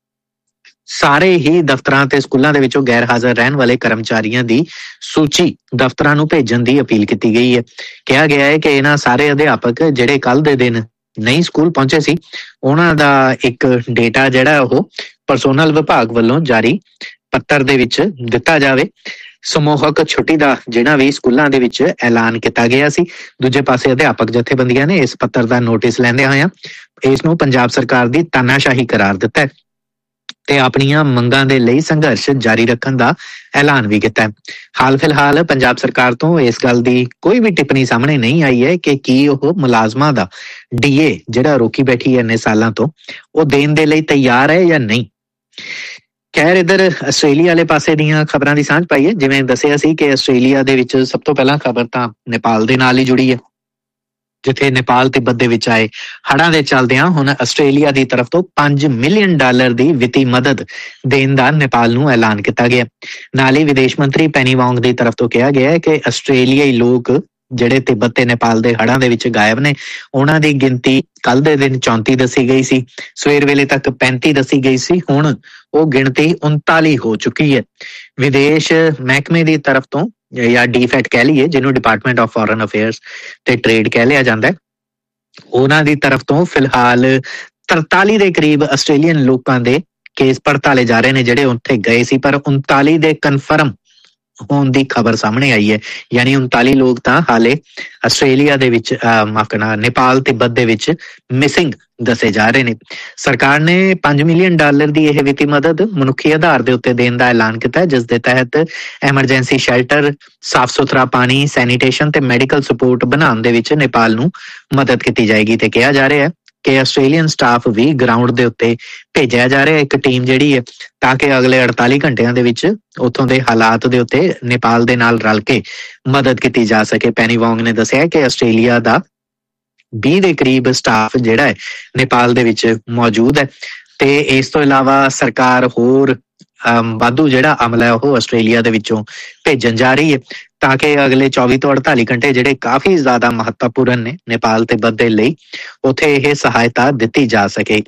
ਸਾਰੇ ਹੀ ਦਫ਼ਤਰਾਂ ਤੇ ਸਕੂਲਾਂ ਦੇ ਵਿੱਚੋਂ ਗੈਰ ਹਾਜ਼ਰ ਰਹਿਣ ਵਾਲੇ ਕਰਮਚਾਰੀਆਂ ਦੀ ਸੂਚੀ ਦਫ਼ਤਰਾਂ ਨੂੰ ਭੇਜਣ ਦੀ ਅਪੀਲ ਕੀਤੀ ਗਈ ਹੈ। ਕਿਹਾ ਗਿਆ ਹੈ ਕਿ ਇਹਨਾਂ ਸਾਰੇ ਅਧਿਆਪਕ ਜਿਹੜੇ ਕੱਲ ਦੇ ਦਿਨ ਨਹੀਂ ਸਕੂਲ ਪਹੁੰਚੇ ਸੀ, ਉਹਨਾਂ ਦਾ ਇੱਕ ਡੇਟਾ ਜਿਹੜਾ ਉਹ ਪਰਸੋਨਲ ਵਿਭਾਗ ਵੱਲੋਂ ਜਾਰੀ ਪੱਤਰ ਦੇ ਵਿੱਚ ਦਿੱਤਾ ਜਾਵੇ। ਸਮੂਹਕ ਛੁੱਟੀ ਦਾ ਜਿਹੜਾ ਵੀ ਸਕੂਲਾਂ ਦੇ ਵਿੱਚ ਐਲਾਨ ਕੀਤਾ ਗਿਆ ਸੀ। ਦੂਜੇ ਪਾਸੇ ਅਧਿਆਪਕ ਜਥੇਬੰਦੀਆਂ ਨੇ ਇਸ ਪੱਤਰ ਦਾ ਨੋਟਿਸ ਲੈਂਦੇ ਹੋਇਆ ਇਸ ਨੂੰ ਪੰਜਾਬ ਸਰਕਾਰ ਦੀ ਤਾਨਾਸ਼ਾਹੀ ਕਰਾਰ ਦਿੱਤਾ ਹੈ ਤੇ ਆਪਣੀਆਂ ਮੰਗਾਂ ਦੇ ਲਈ ਸੰਘਰਸ਼ ਜਾਰੀ ਰੱਖਣ ਦਾ ਐਲਾਨ ਵੀ ਕੀਤਾ ਹੈ। ਹਾਲ ਫਿਲਹਾਲ ਪੰਜਾਬ ਸਰਕਾਰ ਤੋਂ ਇਸ ਗੱਲ ਦੀ ਕੋਈ ਵੀ ਟਿੱਪਣੀ ਸਾਹਮਣੇ ਨਹੀਂ ਆਈ ਹੈ ਕਿ ਕੀ ਉਹ ਮੁਲਾਜ਼ਮਾਂ ਦਾ DA ਜਿਹੜਾ ਰੋਕੀ ਬੈਠੀ ਹੈ ਇੰਨੇ ਸਾਲਾਂ ਤੋਂ, ਉਹ ਦੇਣ ਦੇ ਲਈ ਤਿਆਰ ਹੈ ਜਾਂ ਨਹੀਂ। ਖੈਰ ਇਧਰ ਆਸਟ੍ਰੇਲੀਆ ਵਾਲੇ ਪਾਸੇ ਦੀਆਂ ਖਬਰਾਂ ਦੀ ਸਾਂਝ ਪਾਈਏ। ਜਿਵੇਂ ਦੱਸਿਆ ਸੀ ਕਿ ਆਸਟ੍ਰੇਲੀਆ ਦੇ ਵਿੱਚ ਸਭ ਤੋਂ ਪਹਿਲਾਂ ਖਬਰ ਤਾਂ ਨੇਪਾਲ ਦੇ ਨਾਲ ਹੀ ਜੁੜੀ ਹੈ, ਜਿੱਥੇ ਨੇਪਾਲ ਤਿੱਬਤ ਦੇ ਵਿੱਚ ਆਏ ਹੜ੍ਹਾਂ ਦੇ ਚੱਲਦਿਆਂ ਹੁਣ ਆਸਟ੍ਰੇਲੀਆ ਦੀ ਤਰਫ ਤੋਂ $5 ਮਿਲੀਅਨ ਦੀ ਵਿੱਤੀ ਮਦਦ ਦੇਣ ਦਾ ਨੇਪਾਲ ਨੂੰ ਐਲਾਨ ਕੀਤਾ ਗਿਆ। ਨਾਲ ਹੀ ਵਿਦੇਸ਼ ਮੰਤਰੀ ਪੈਨੀ ਵਾਂਗ ਦੀ ਤਰਫ ਤੋਂ ਕਿਹਾ ਗਿਆ ਹੈ ਕਿ ਆਸਟ੍ਰੇਲੀਆਈ ਲੋਕ ਜਿਹੜੇ ਤਿੱਬਤ ਤੇ ਨੇਪਾਲ ਦੇ ਹੜ੍ਹਾਂ ਦੇ ਵਿੱਚ ਗਾਇਬ ਨੇ, ਉਹਨਾਂ ਦੀ ਗਿਣਤੀ ਕੱਲ ਦੇ ਦਿਨ 34 ਦੱਸੀ ਗਈ ਸੀ, ਸਵੇਰ ਵੇਲੇ ਤੱਕ 35 ਦੱਸੀ ਗਈ ਸੀ, ਹੁਣ ਉਹ ਗਿਣਤੀ 39 ਹੋ ਚੁੱਕੀ ਹੈ। ਵਿਦੇਸ਼ ਮਹਿਕਮੇ ਦੀ ਤਰਫ ਤੋਂ ਜਾਂ ਡੀਫੈਟ ਕਹਿ ਲਈਏ, ਜਿਹਨੂੰ ਡਿਪਾਰਟਮੈਂਟ ਆਫ ਫੋਰਨ ਅਫੇਅਰਸ ਤੇ ਟ੍ਰੇਡ ਕਹਿ ਲਿਆ ਜਾਂਦਾ ਹੈ, ਉਹਨਾਂ ਦੀ ਤਰਫ ਤੋਂ ਫਿਲਹਾਲ 43 ਦੇ ਕਰੀਬ ਆਸਟ੍ਰੇਲੀਅਨ ਲੋਕਾਂ ਦੇ ਕੇਸ ਪੜਤਾਲੇ ਜਾ ਰਹੇ ਨੇ ਜਿਹੜੇ ਉੱਥੇ ਗਏ ਸੀ, ਪਰ 39 ਦੇ ਕਨਫਰਮ ਹੋਣ ਦੀ ਖਬਰ ਸਾਹਮਣੇ ਆਈ ਹੈ। ਯਾਨੀ 39 ਲੋਕ ਤਾਂ ਹਾਲੇ ਆਸਟ੍ਰੇਲੀਆ ਦੇ ਵਿੱਚ ਮਾਫ ਕਰਨਾ ਨੇਪਾਲ ਤਿੱਬਤ ਦੇ ਵਿੱਚ ਮਿਸਿੰਗ ਦੱਸੇ ਜਾ ਰਹੇ ਨੇ। ਸਰਕਾਰ ਨੇ $5 ਮਿਲੀਅਨ ਦੀ ਇਹ ਵਿੱਤੀ ਮਦਦ ਮਨੁੱਖੀ ਆਧਾਰ ਦੇ ਉੱਤੇ ਦੇਣ ਦਾ ਐਲਾਨ ਕੀਤਾ, ਜਿਸ ਦੇ ਤਹਿਤ ਐਮਰਜੈਂਸੀ ਸ਼ੈਲਟਰ, ਸਾਫ਼ ਸੁਥਰਾ ਪਾਣੀ, ਸੈਨੀਟੇਸ਼ਨ ਤੇ ਮੈਡੀਕਲ ਸਪੋਰਟ ਬਣਾਉਣ ਦੇ ਵਿੱਚ ਨੇਪਾਲ ਨੂੰ ਮਦਦ ਕੀਤੀ ਜਾਏਗੀ। ਤੇ ਕਿਹਾ ਜਾ ਰਿਹਾ ਹੈ ਕਿ ਆਸਟ੍ਰੇਲੀਅਨ ਸਟਾਫ ਵੀ ਗਰਾਊਂਡ ਦੇ ਉੱਤੇ ਭੇਜਿਆ ਜਾ ਰਿਹਾ, ਇੱਕ ਟੀਮ ਜਿਹੜੀ ਹੈ, ਤਾਂ ਕਿ ਅਗਲੇ 48 ਘੰਟਿਆਂ ਦੇ ਵਿੱਚ ਉੱਥੋਂ ਦੇ ਹਾਲਾਤ ਦੇ ਉੱਤੇ ਨੇਪਾਲ ਦੇ ਨਾਲ ਰਲ ਕੇ ਮਦਦ ਕੀਤੀ ਜਾ ਸਕੇ। ਪੈਨੀ ਵਾਂਗ ਨੇ ਦੱਸਿਆ ਕਿ ਆਸਟ੍ਰੇਲੀਆ ਦਾ 20 ਦੇ ਕਰੀਬ ਸਟਾਫ ਜਿਹੜਾ ਹੈ ਨੇਪਾਲ ਦੇ ਵਿੱਚ ਮੌਜੂਦ ਹੈ, ਤੇ ਇਸ ਤੋਂ ਇਲਾਵਾ ਸਰਕਾਰ ਹੋਰ ਵਾਧੂ ਜਿਹੜਾ ਅਮਲਾ ਹੈ ਉਹ ਆਸਟ੍ਰੇਲੀਆ ਦੇ ਵਿੱਚੋਂ ਭੇਜਣ ਜਾ ਰਹੀ ਹੈ, ਤਾਂ ਕਿ ਅਗਲੇ 24 ਤੋਂ 48 ਘੰਟੇ ਜਿਹੜੇ ਕਾਫੀ ਜ਼ਿਆਦਾ ਮਹੱਤਵਪੂਰਨ ਨੇ ਨੇਪਾਲ ਤਿੱਬਤ ਦੇ ਲਈ, ਉੱਥੇ ਇਹ ਸਹਾਇਤਾ ਦਿੱਤੀ ਜਾ ਸਕੇ।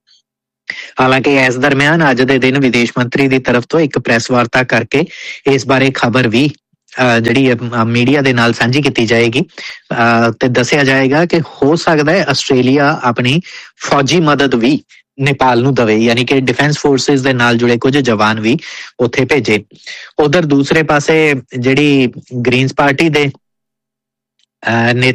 ਹਾਲਾਂਕਿ ਇਸ ਦਰਮਿਆਨ ਅੱਜ ਦੇ ਦਿਨ ਵਿਦੇਸ਼ ਮੰਤਰੀ ਦੀ ਤਰਫ ਤੋਂ ਇੱਕ ਪ੍ਰੈਸ ਵਾਰਤਾ ਕਰਕੇ ਇਸ ਬਾਰੇ ਖਬਰ ਵੀ ਜਿਹੜੀ ਮੀਡੀਆ ਦੇ ਨਾਲ ਸਾਂਝੀ ਕੀਤੀ ਜਾਏਗੀ, ਤੇ ਦੱਸਿਆ ਜਾਏਗਾ ਕਿ ਹੋ ਸਕਦਾ ਹੈ ਆਸਟ੍ਰੇਲੀਆ ਆਪਣੀ ਫੌਜੀ ਮਦਦ ਵੀ ਨੇਪਾਲ ਨੂੰ ਦਵੇ, ਯਾਨੀ ਕਿ ਡਿਫੈਂਸ ਫੋਰਸਿਸ ਦੇ ਨਾਲ ਜੁੜੇ ਕੁਝ ਜਵਾਨ ਵੀ ਉੱਥੇ ਭੇਜੇ। ਉਧਰ ਦੂਸਰੇ ਪਾਸੇ ਜਿਹੜੀ ਗ੍ਰੀਨਸ ਪਾਰਟੀ ਦੇ